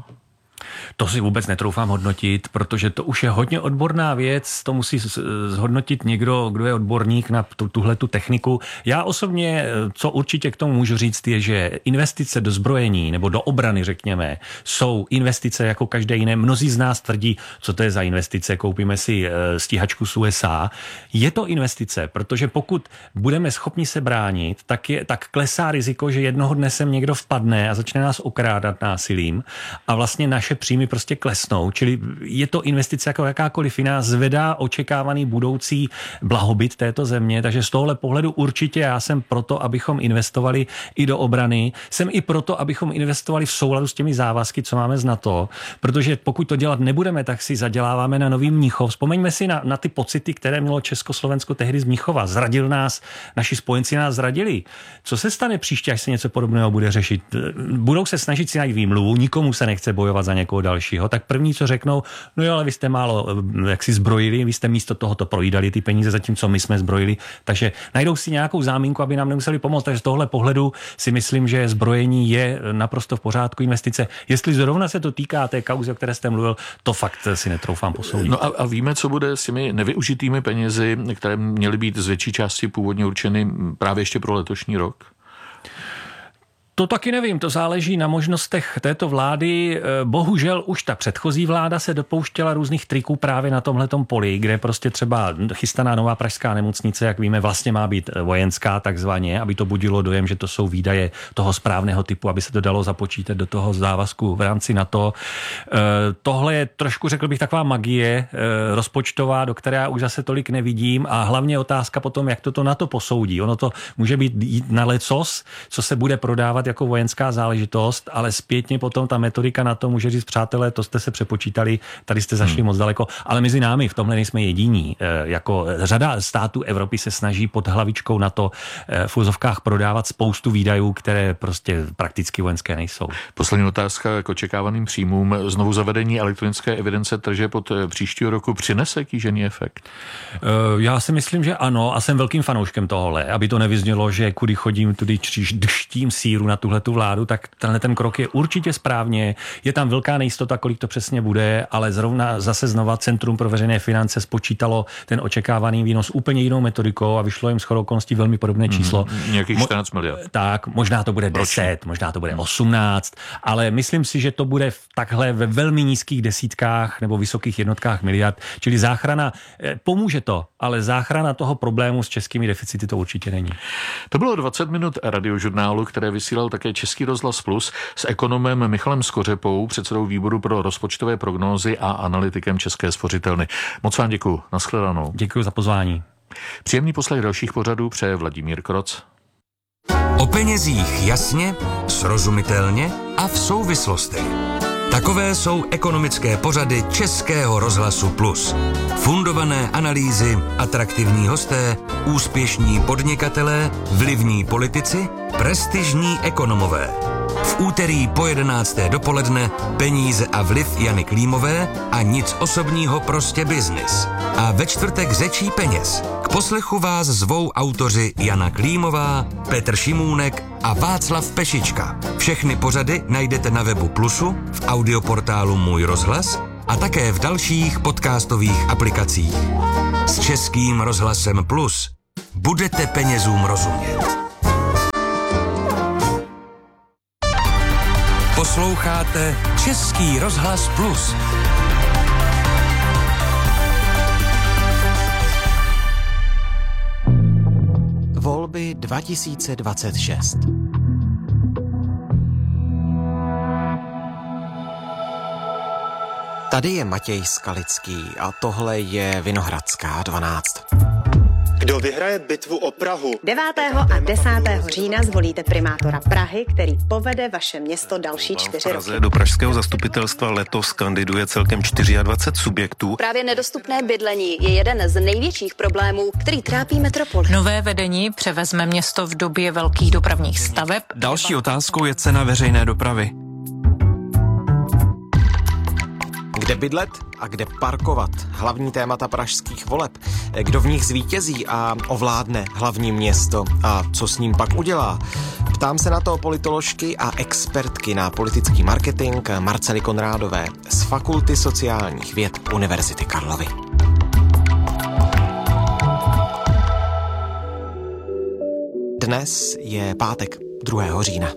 To si vůbec netroufám hodnotit, protože to už je hodně odborná věc, to musí zhodnotit někdo, kdo je odborník na tuhletu techniku. Já osobně, co určitě k tomu můžu říct, je, že investice do zbrojení nebo do obrany, řekněme, jsou investice jako každé jiné. Mnozí z nás tvrdí, co to je za investice, koupíme si stíhačku z USA. Je to investice, protože pokud budeme schopni se bránit, tak klesá riziko, že jednoho dne sem někdo vpadne a začne nás okrádat násilím a vlastně naše příjmy prostě klesnou, čili je to investice jako jakákoliv jiná, zvedá očekávaný budoucí blahobyt této země, takže z tohohle pohledu určitě já jsem proto, abychom investovali i do obrany, jsem i proto, abychom investovali v souladu s těmi závazky, co máme z NATO, protože pokud to dělat nebudeme, tak si zaděláváme na Nový Mnichov. Vzpomeňme si na ty pocity, které mělo Československo tehdy z Mnichova. Zradil nás, naši spojenci nás zradili. Co se stane příště, až se něco podobného bude řešit? Budou se snažit si najít výmluvu, nikomu se nechce bojovat za někoho dalšího, tak první, co řeknou, no jo, ale vy jste málo jak si zbrojili, vy jste místo tohoto projídali ty peníze, zatímco my jsme zbrojili, takže najdou si nějakou záminku, aby nám nemuseli pomoct, takže z tohle pohledu si myslím, že zbrojení je naprosto v pořádku investice. Jestli zrovna se to týká té kauzy, o které jste mluvil, to fakt si netroufám posoudit. No a víme, co bude s těmi nevyužitými penězi, které měly být z větší části původně určeny právě ještě pro letošní rok? To taky nevím, to záleží na možnostech této vlády. Bohužel už ta předchozí vláda se dopouštěla různých triků právě na tomhletom poli, kde prostě třeba chystaná nová pražská nemocnice, jak víme, vlastně má být vojenská takzvaně, aby to budilo dojem, že to jsou výdaje toho správného typu, aby se to dalo započítat do toho závazku v rámci NATO. Tohle je trošku, řekl bych, taková magie rozpočtová, do které já už zase tolik nevidím a hlavně otázka potom, jak to NATO posoudí. Ono to může být jít na lecos, co se bude prodávat jako vojenská záležitost, ale zpětně potom ta metodika na to může říct, přátelé, to jste se přepočítali, tady jste zašli moc daleko, ale mezi námi v tomhle nejsme jediní. Jako řada států Evropy se snaží pod hlavičkou na to v úzovkách prodávat spoustu výdajů, které prostě prakticky vojenské nejsou. Poslední otázka k očekávaným příjmům. Znovu zavedení elektronické evidence tržeb od příštího roku přinese kýžený efekt? Já si myslím, že ano a jsem velkým fanouškem tohle, aby to nevyznělo, že kudy chodím, tudy dštím síru na na tuhletu vládu, tak tenhle ten krok je určitě správně. Je tam velká nejistota, kolik to přesně bude, ale zrovna zase znova Centrum pro veřejné finance spočítalo ten očekávaný výnos úplně jinou metodikou a vyšlo jim shodou okolností velmi podobné číslo. Nějakých 14 miliard. Tak, možná to bude 10, možná to bude 18, ale myslím si, že to bude takhle ve velmi nízkých desítkách nebo vysokých jednotkách miliard, čili záchrana, pomůže to, ale záchrana toho problému s českými deficity to určitě není. To bylo 20 minut radiožurnálu, které vysílal také Český rozhlas Plus s ekonomem Michalem Skořepou, předsedou výboru pro rozpočtové prognózy a analytikem České spořitelny. Moc vám děkuju. Nashledanou. Děkuji za pozvání. Příjemný poslech dalších pořadů přeje Vladimír Kroc. O penězích jasně, srozumitelně a v souvislostech. Takové jsou ekonomické pořady Českého rozhlasu Plus. Fundované analýzy, atraktivní hosté, úspěšní podnikatelé, vlivní politici, prestižní ekonomové. V úterý po 11. dopoledne Peníze a vliv Jany Klímové a nic osobního, prostě biznis. A ve čtvrtek Řečí peněz. K poslechu vás zvou autoři Jana Klímová, Petr Šimůnek a Václav Pešička. Všechny pořady najdete na webu Plusu, v audioportálu Můj rozhlas a také v dalších podcastových aplikacích. S Českým rozhlasem Plus budete penězům rozumět. Posloucháte Český rozhlas Plus. Volby 2026. Tady je Matěj Skalický a tohle je Vinohradská 12. Kdo vyhraje bitvu o Prahu? 9. a 10. října zvolíte primátora Prahy, který povede vaše město další 4 roky. Do pražského zastupitelstva letos kandiduje celkem 24 subjektů. Právě nedostupné bydlení je jeden z největších problémů, který trápí metropoli. Nové vedení převezme město v době velkých dopravních staveb. Další otázkou je cena veřejné dopravy. Kde bydlet a kde parkovat? Hlavní témata pražských voleb. Kdo v nich zvítězí a ovládne hlavní město? A co s ním pak udělá? Ptám se na to politoložky a expertky na politický marketing Marcely Konrádové z Fakulty sociálních věd Univerzity Karlovy. Dnes je pátek 2. října.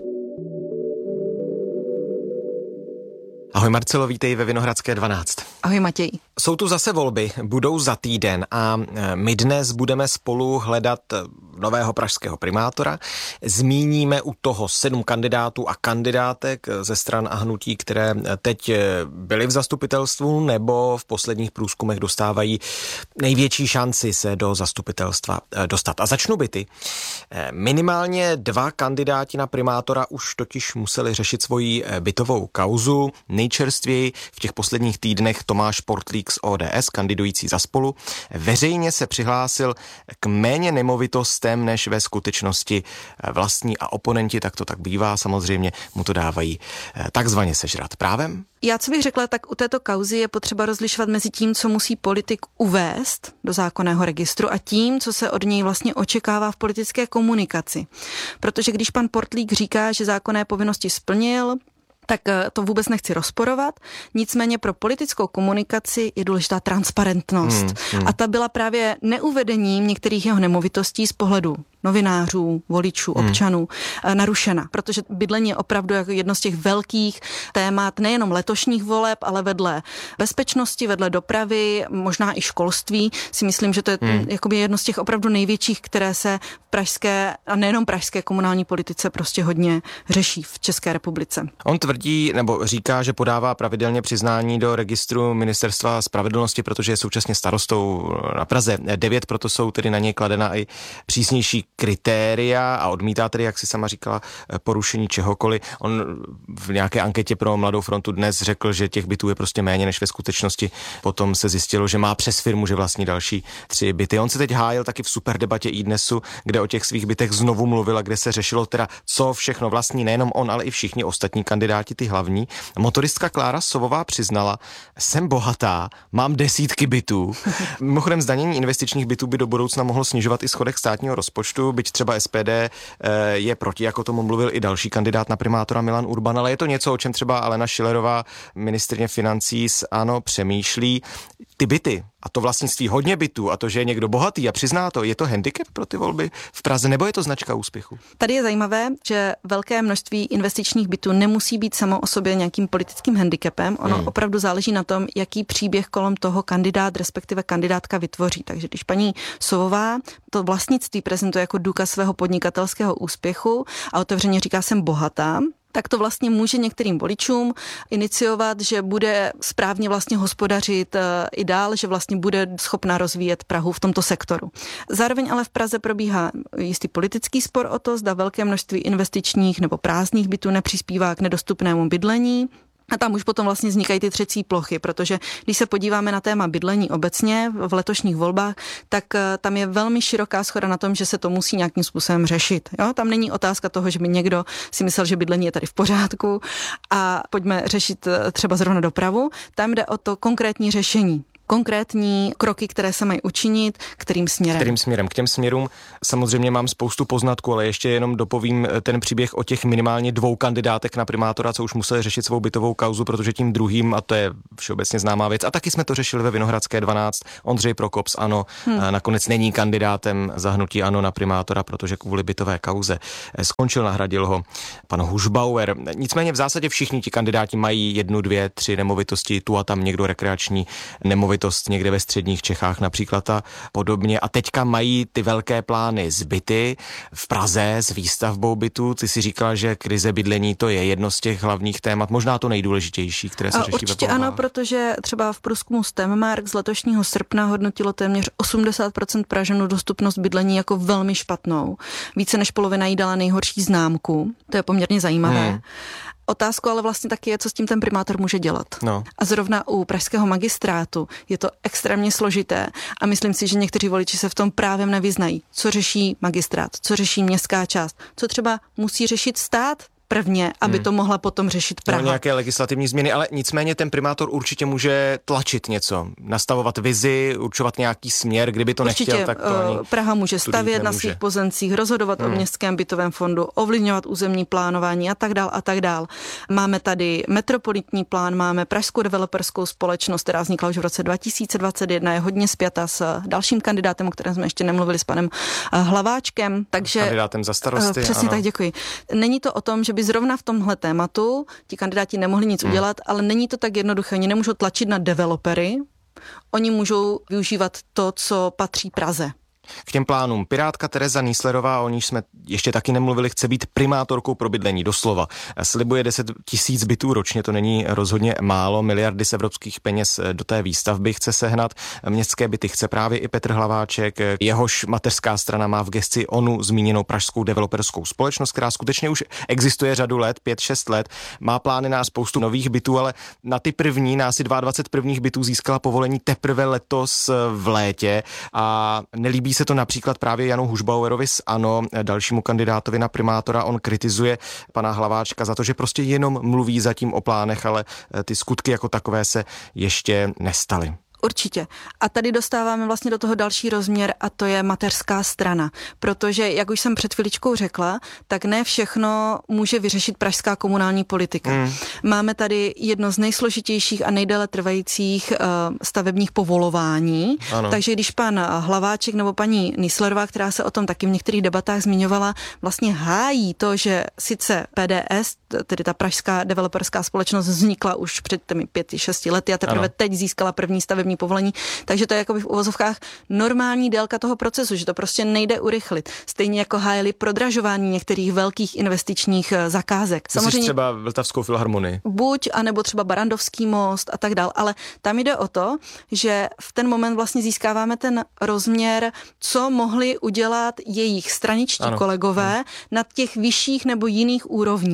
Ahoj Marcelo, vítej ve Vinohradské 12. Ahoj Matěj. Jsou tu zase volby, budou za týden a my dnes budeme spolu hledat nového pražského primátora. Zmíníme u toho 7 kandidátů a kandidátek ze stran a hnutí, které teď byly v zastupitelstvu nebo v posledních průzkumech dostávají největší šanci se do zastupitelstva dostat. A začnu byty. Minimálně 2 kandidáti na primátora už totiž museli řešit svoji bytovou kauzu. Nejčerstvěji v těch posledních týdnech Tomáš Portlík z ODS, kandidující za Spolu, veřejně se přihlásil k méně nemovitostem, než ve skutečnosti vlastní, a oponenti, tak to tak bývá, samozřejmě mu to dávají takzvaně sežrat. Právem? Já co bych řekla, tak u této kauzy je potřeba rozlišovat mezi tím, co musí politik uvést do zákonného registru a tím, co se od něj vlastně očekává v politické komunikaci. Protože když pan Portlík říká, že zákonné povinnosti splnil, tak to vůbec nechci rozporovat. Nicméně pro politickou komunikaci je důležitá transparentnost. A ta byla právě neuvedením některých jeho nemovitostí z pohledu novinářů, voličů, občanů narušena, protože bydlení je opravdu jako jedno z těch velkých témat nejenom letošních voleb, ale vedle bezpečnosti, vedle dopravy, možná i školství. Si myslím, že to je jakoby jedno z těch opravdu největších, které se v pražské a nejenom pražské komunální politice prostě hodně řeší v České republice. On tvrdí nebo říká, že podává pravidelně přiznání do registru Ministerstva spravedlnosti, protože je současně starostou na Praze 9, proto jsou tedy na něj kladena i přísnější kritéria a odmítá tedy, jak si sama říkala, porušení čehokoliv. On v nějaké anketě pro Mladou frontu dnes řekl, že těch bytů je prostě méně než ve skutečnosti. Potom se zjistilo, že má přes firmu, že vlastní další 3 byty. On se teď hájil taky v superdebatě iDnesu, kde o těch svých bytech znovu mluvil a kde se řešilo teda, co všechno vlastní, nejenom on, ale i všichni ostatní kandidáti, ty hlavní. Motoristka Klára Sovová přiznala, jsem bohatá, mám desítky bytů. Mimochodem zdanění investičních bytů by do budoucna mohlo snižovat i schodek státního rozpočtu. registru, byť třeba SPD je proti, jako tomu mluvil i další kandidát na primátora Milan Urban, ale je to něco, o čem třeba Alena Schillerová, ministryně financí z ANO, přemýšlí. Ty byty a to vlastnictví hodně bytů a to, že je někdo bohatý a přizná to, je to handicap pro ty volby v Praze, nebo je to značka úspěchu? Tady je zajímavé, že velké množství investičních bytů nemusí být samo o sobě nějakým politickým handicapem. Ono opravdu záleží na tom, jaký příběh kolem toho kandidát, respektive kandidátka vytvoří. Takže když paní Sovová to vlastnictví prezentuje jako důkaz svého podnikatelského úspěchu a otevřeně říká, jsem bohatá, tak to vlastně může některým voličům iniciovat, že bude správně vlastně hospodařit i dál, že vlastně bude schopna rozvíjet Prahu v tomto sektoru. Zároveň ale v Praze probíhá jistý politický spor o to, zda velké množství investičních nebo prázdných bytů nepřispívá k nedostupnému bydlení. A tam už potom vlastně vznikají ty třecí plochy, protože když se podíváme na téma bydlení obecně v letošních volbách, tak tam je velmi široká shoda na tom, že se to musí nějakým způsobem řešit. Jo? Tam není otázka toho, že by někdo si myslel, že bydlení je tady v pořádku a pojďme řešit třeba zrovna dopravu. Tam jde o to konkrétní řešení. Konkrétní kroky, které se mají učinit, kterým směrem. K těm směrům samozřejmě mám spoustu poznatků, ale ještě jenom dopovím ten příběh o těch minimálně 2 kandidátek na primátora, co už museli řešit svou bytovou kauzu, protože tím druhým, a to je všeobecně známá věc, a taky jsme to řešili ve Vinohradské 12, Ondřej Prokop z ANO nakonec není kandidátem za hnutí ANO na primátora, protože kvůli bytové kauze skončil, nahradil ho pan Hušbauer. Nicméně v zásadě všichni ti kandidáti mají 1, 2, 3 nemovitosti, tu a tam někdo rekreační nemovitost někde ve středních Čechách například a podobně. A teďka mají ty velké plány z byty v Praze s výstavbou bytů. Ty si říkala, že krize bydlení to je jedno z těch hlavních témat, možná to nejdůležitější, které se řeší ve volbách. Určitě ano, protože třeba v průzkumu Stemmark z letošního srpna hodnotilo téměř 80% Pražanů dostupnost bydlení jako velmi špatnou. Více než polovina jí dala nejhorší známku. To je poměrně zajímavé. Otázkou ale vlastně taky je, co s tím ten primátor může dělat. No. A zrovna u pražského magistrátu je to extrémně složité a myslím si, že někteří voliči se v tom právě nevyznají. Co řeší magistrát, co řeší městská část, co třeba musí řešit stát prvně, aby to mohla potom řešit Praha. No, nějaké legislativní změny, ale nicméně ten primátor určitě může tlačit něco, nastavovat vizi, určovat nějaký směr, kdyby to určitě nechtěl, tak to ani Praha může stavět na svých pozemcích, rozhodovat o městském bytovém fondu, ovlivňovat územní plánování a tak dál. Máme tady metropolitní plán, máme Pražskou developerskou společnost, která vznikla už v roce 2021, je hodně spjata s dalším kandidátem, o kterém jsme ještě nemluvili, s panem Hlaváčkem, takže kandidátem za starosty. Přesně ano. Tak, děkuji. Není to o tom, že by zrovna v tomhle tématu ti kandidáti nemohli nic udělat, ale není to tak jednoduché. Oni nemůžou tlačit na developery, oni můžou využívat to, co patří Praze. K těm plánům. Pirátka Tereza Nieslerová, o níž jsme ještě taky nemluvili, chce být primátorkou pro bydlení, doslova. Slibuje 10 000 bytů ročně, to není rozhodně málo, miliardy z evropských peněz do té výstavby chce sehnat. Městské byty chce právě i Petr Hlaváček, jehož mateřská strana má v gesci onu zmíněnou Pražskou developerskou společnost, která skutečně už existuje řadu let, 5-6 let, má plány na spoustu nových bytů, ale na ty první, na asi 22 prvních bytů získala povolení teprve letos v létě a nelíbí se to například právě Janu Hušbauerovi z ANO, dalšímu kandidátovi na primátora. On kritizuje pana Hlaváčka za to, že prostě jenom mluví zatím o plánech, ale ty skutky jako takové se ještě nestaly. Určitě. A tady dostáváme vlastně do toho další rozměr a to je mateřská strana. Protože, jak už jsem před chviličkou řekla, tak ne všechno může vyřešit pražská komunální politika. Máme tady jedno z nejsložitějších a nejdéle trvajících stavebních povolování. Ano. Takže když pan Hlaváček nebo paní Nieslerová, která se o tom taky v některých debatách zmiňovala, vlastně hájí to, že sice PDS, tedy ta pražská developerská společnost, vznikla už před těmi 5-6 lety a teprve teď získala první stavební povolení, takže to je jakoby v uvozovkách normální délka toho procesu, že to prostě nejde urychlit. Stejně jako hájili prodražování některých velkých investičních zakázek. Samozřejmě třeba Vltavskou filharmonii. Buď, anebo třeba Barandovský most a tak dál, ale tam jde o to, že v ten moment vlastně získáváme ten rozměr, co mohli udělat jejich straničtí kolegové na těch vyšších nebo jiných úrovních.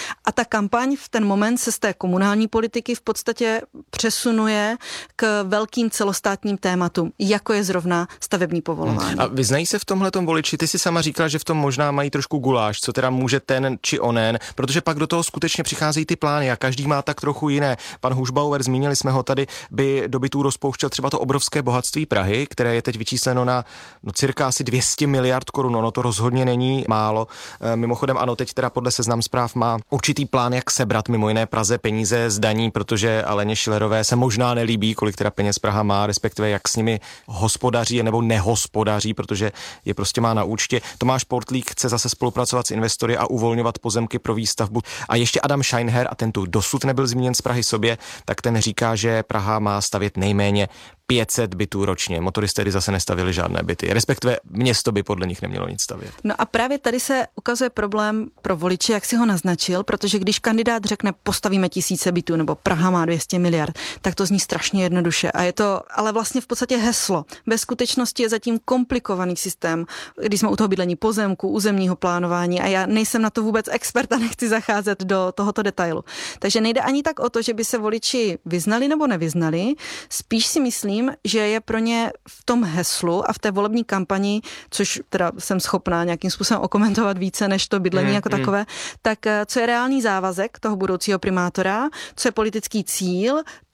A ta kampaň v ten moment se z té komunální politiky v podstatě přesunuje k velkým celostátním tématům, jako je zrovna stavební povolování. A vyznají se v tomhletom voliči? Ty si sama říkala, že v tom možná mají trošku guláš, co teda může ten či onen, protože pak do toho skutečně přicházejí ty plány a každý má tak trochu jiné. Pan Hušbauer, zmínili jsme ho tady, by do bytů rozpouštěl třeba to obrovské bohatství Prahy, které je teď vyčísleno na cirka asi 200 miliard korun. Ono to rozhodně není málo. Mimochodem ano, teď teda podle Seznam Zpráv má určitý plán, jak sebrat mimo jiné Praze peníze z daní, protože Aleně Schillerové se možná nelíbí, kolik teda peněz Praha má, respektive jak s nimi hospodaří nebo nehospodaří, protože je prostě má na účtě. Tomáš Portlík chce zase spolupracovat s investory a uvolňovat pozemky pro výstavbu. A ještě Adam Scheinher, a ten tu dosud nebyl zmíněn z Prahy sobě, tak ten říká, že Praha má stavět nejméně 500 bytů ročně. Motoristé zase nestavili žádné byty. Respektive město by podle nich nemělo nic stavět. No a právě tady se ukazuje problém pro voliče, jak si ho naznačil, protože když kandidát řekne postavíme 1000 bytů nebo Praha má 200 miliard, tak to zní strašně jednoduše. A je to ale vlastně v podstatě heslo. Ve skutečnosti je zatím komplikovaný systém, když jsme u toho bydlení pozemku, územního plánování a já nejsem na to vůbec expert a nechci zacházet do tohoto detailu. Takže nejde ani tak o to, že by se voliči vyznali nebo nevyznali, spíš si myslím, že je pro ně v tom heslu a v té volební kampani, což teda jsem schopná nějakým způsobem okomentovat více než to bydlení jako takové, tak co je reálný závazek toho budoucího primátora, co je politický cíl,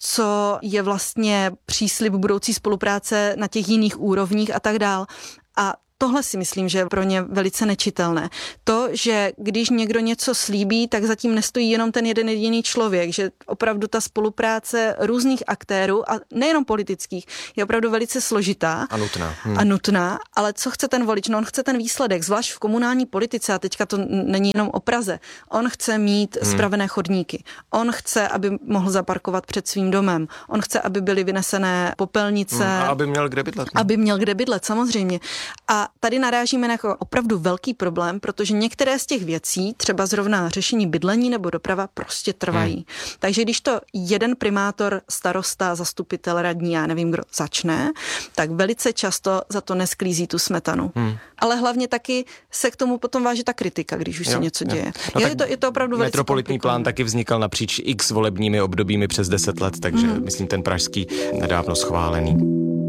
co je vlastně příslib budoucí spolupráce na těch jiných úrovních a tak dál. A tohle si myslím, že je pro ně velice nečitelné. To, že když někdo něco slíbí, tak zatím nestojí jenom ten jeden jediný člověk, že opravdu ta spolupráce různých aktérů a nejenom politických je opravdu velice složitá a nutná, ale co chce ten volič? No on chce ten výsledek, zvlášť v komunální politice a teďka to není jenom o Praze. On chce mít spravené chodníky. On chce, aby mohl zaparkovat před svým domem. On chce, aby byly vynesené popelnice. A aby měl kde bydlet. Aby měl kde bydlet, samozřejmě. A tady narážíme na jako opravdu velký problém, protože některé z těch věcí, třeba zrovna řešení bydlení nebo doprava, prostě trvají. Takže když to jeden primátor, starosta, zastupitel, radní, já nevím, kdo začne, tak velice často za to nesklízí tu smetanu. Ale hlavně taky se k tomu potom váží ta kritika, když už se něco děje. No je to opravdu velice metropolitní plán taky vznikal napříč x volebními obdobími přes 10 let, takže myslím ten pražský nedávno schválený.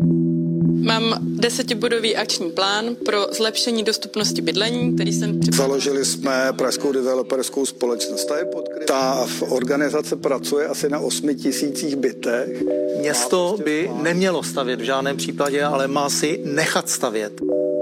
Mám 10bodový akční plán pro zlepšení dostupnosti bydlení, který jsem připravil. Založili jsme Pražskou developerskou společnost. Ta organizace pracuje asi na 8000 bytech. Město by nemělo stavět v žádném případě, ale má si nechat stavět.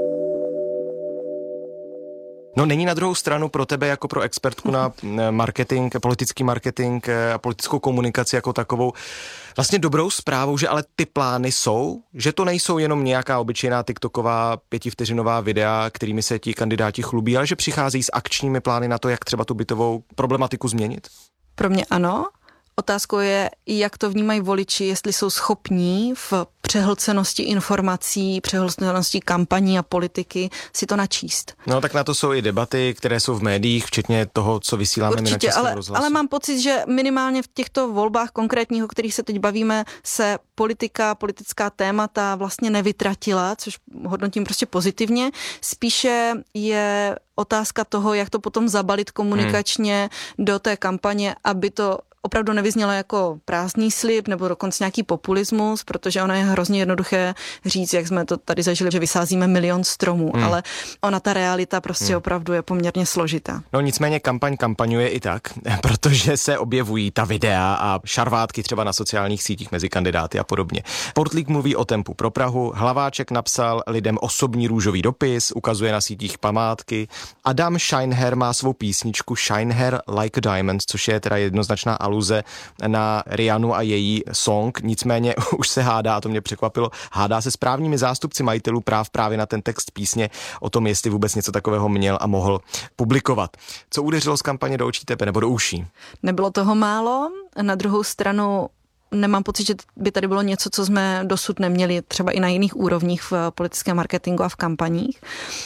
No není na druhou stranu pro tebe jako pro expertku na marketing, politický marketing a politickou komunikaci jako takovou vlastně dobrou zprávou, že ale ty plány jsou, že to nejsou jenom nějaká obyčejná tiktoková 5vteřinová videa, kterými se ti kandidáti chlubí, ale že přichází s akčními plány na to, jak třeba tu bytovou problematiku změnit? Pro mě ano. Otázkou je, jak to vnímají voliči, jestli jsou schopní v přehlcenosti informací, přehlcenosti kampaní a politiky si to načíst. No tak na to jsou i debaty, které jsou v médiích, včetně toho, co vysíláme my na Českém rozhlasu. Ale mám pocit, že minimálně v těchto volbách konkrétních, o kterých se teď bavíme, se politická témata vlastně nevytratila, což hodnotím prostě pozitivně. Spíše je otázka toho, jak to potom zabalit komunikačně do té kampaně, aby to opravdu nevyznělo jako prázdný slib nebo dokonce nějaký populismus, protože ono je hrozně jednoduché říct, jak jsme to tady zažili, že vysázíme 1 000 000 stromů, ale ona ta realita prostě opravdu je poměrně složitá. No nicméně kampaňuje i tak, protože se objevují ta videa a šarvátky třeba na sociálních sítích mezi kandidáty a podobně. Portlík mluví o tempu pro Prahu, Hlaváček napsal lidem osobní růžový dopis, ukazuje na sítích památky. Adam Scheinher má svou písničku Scheinher Like a Diamond, což je teda jednoznačná aluze na Rihannu a její song, nicméně už se hádá, a to mě překvapilo, hádá se s právními zástupci majitelů práv právě na ten text písně o tom, jestli vůbec něco takového měl a mohl publikovat. Co udeřilo z kampaně do očí tebe nebo do uší? Nebylo toho málo, na druhou stranu nemám pocit, že by tady bylo něco, co jsme dosud neměli třeba i na jiných úrovních v politickém marketingu a v kampaních.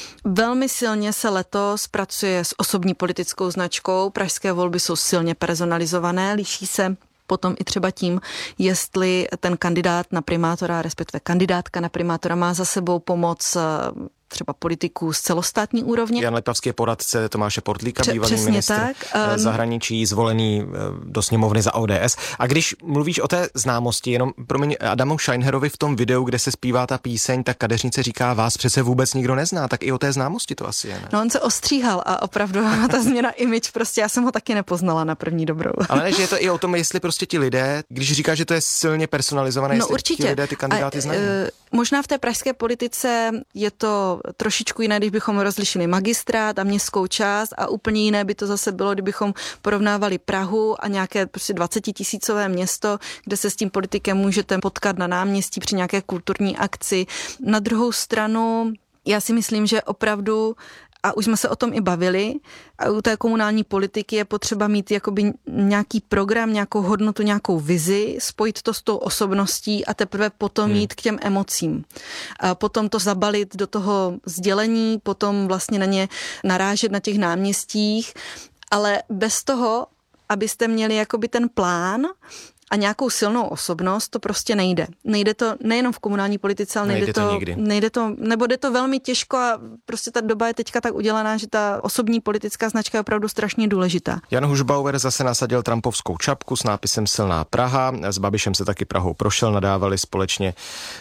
Velmi silně se letos pracuje s osobní politickou značkou. Pražské volby jsou silně personalizované, liší se potom i třeba tím, jestli ten kandidát na primátora, respektive kandidátka na primátora má za sebou pomoc třeba politiků z celostátní úrovně. Jan Lipavský je poradce Tomáše Portlíka, bývalý ministr zahraničí, zvolený do sněmovny za ODS. A když mluvíš o té známosti, jenom promiň, Adamu Scheinherovi v tom videu, kde se zpívá ta píseň, tak kadeřnice říká, vás přece vůbec nikdo nezná, tak i o té známosti to asi je, ne? No on se ostříhal a opravdu ta změna image, prostě já jsem ho taky nepoznala na první dobrou. Ale ne, že je to i o tom, jestli prostě ti lidé, když říká, že to je silně personalizované, no jestli určitě. ti lidé ty kandidáty znají. Možná v té pražské politice je to trošičku jiné, když bychom rozlišili magistrát a městskou část a úplně jiné by to zase bylo, kdybychom porovnávali Prahu a nějaké prostě 20 000 město, kde se s tím politikem můžete potkat na náměstí při nějaké kulturní akci. Na druhou stranu já si myslím, že opravdu, a už jsme se o tom i bavili, a u té komunální politiky je potřeba mít jakoby nějaký program, nějakou hodnotu, nějakou vizi, spojit to s tou osobností a teprve potom jít k těm emocím. A potom to zabalit do toho sdělení, potom vlastně na ně narážet na těch náměstích, ale bez toho, abyste měli jakoby ten plán a nějakou silnou osobnost, to prostě nejde. Nejde to nejenom v komunální politice, ale nejde to, nebo jde to velmi těžko a prostě ta doba je teďka tak udělaná, že ta osobní politická značka je opravdu strašně důležitá. Jan Hušbauer zase nasadil trumpovskou čapku s nápisem Silná Praha. S Babišem se taky Prahou prošel, nadávali společně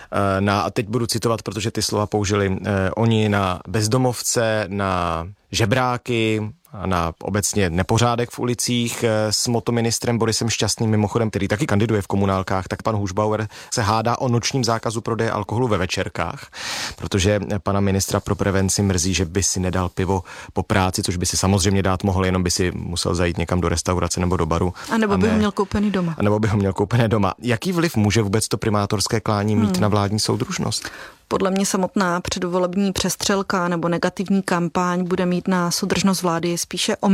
a teď budu citovat, protože ty slova použili oni, na bezdomovce, na žebráky, a na obecně nepořádek v ulicích. S motoministrem Borisem Šťastným, mimochodem, který taky kandiduje v komunálkách, tak pan Hušbauer se hádá o nočním zákazu prodeje alkoholu ve večerkách, protože pana ministra pro prevenci mrzí, že by si nedal pivo po práci, což by si samozřejmě dát mohl, jenom by si musel zajít někam do restaurace nebo do baru. A nebo by ho měl koupený doma. A nebo by ho měl koupené doma. Jaký vliv může vůbec to primátorské klání mít na vládní soudružnost? Podle mě samotná předvolební přestřelka nebo negativní kampaň bude mít na soudržnost vlády spíše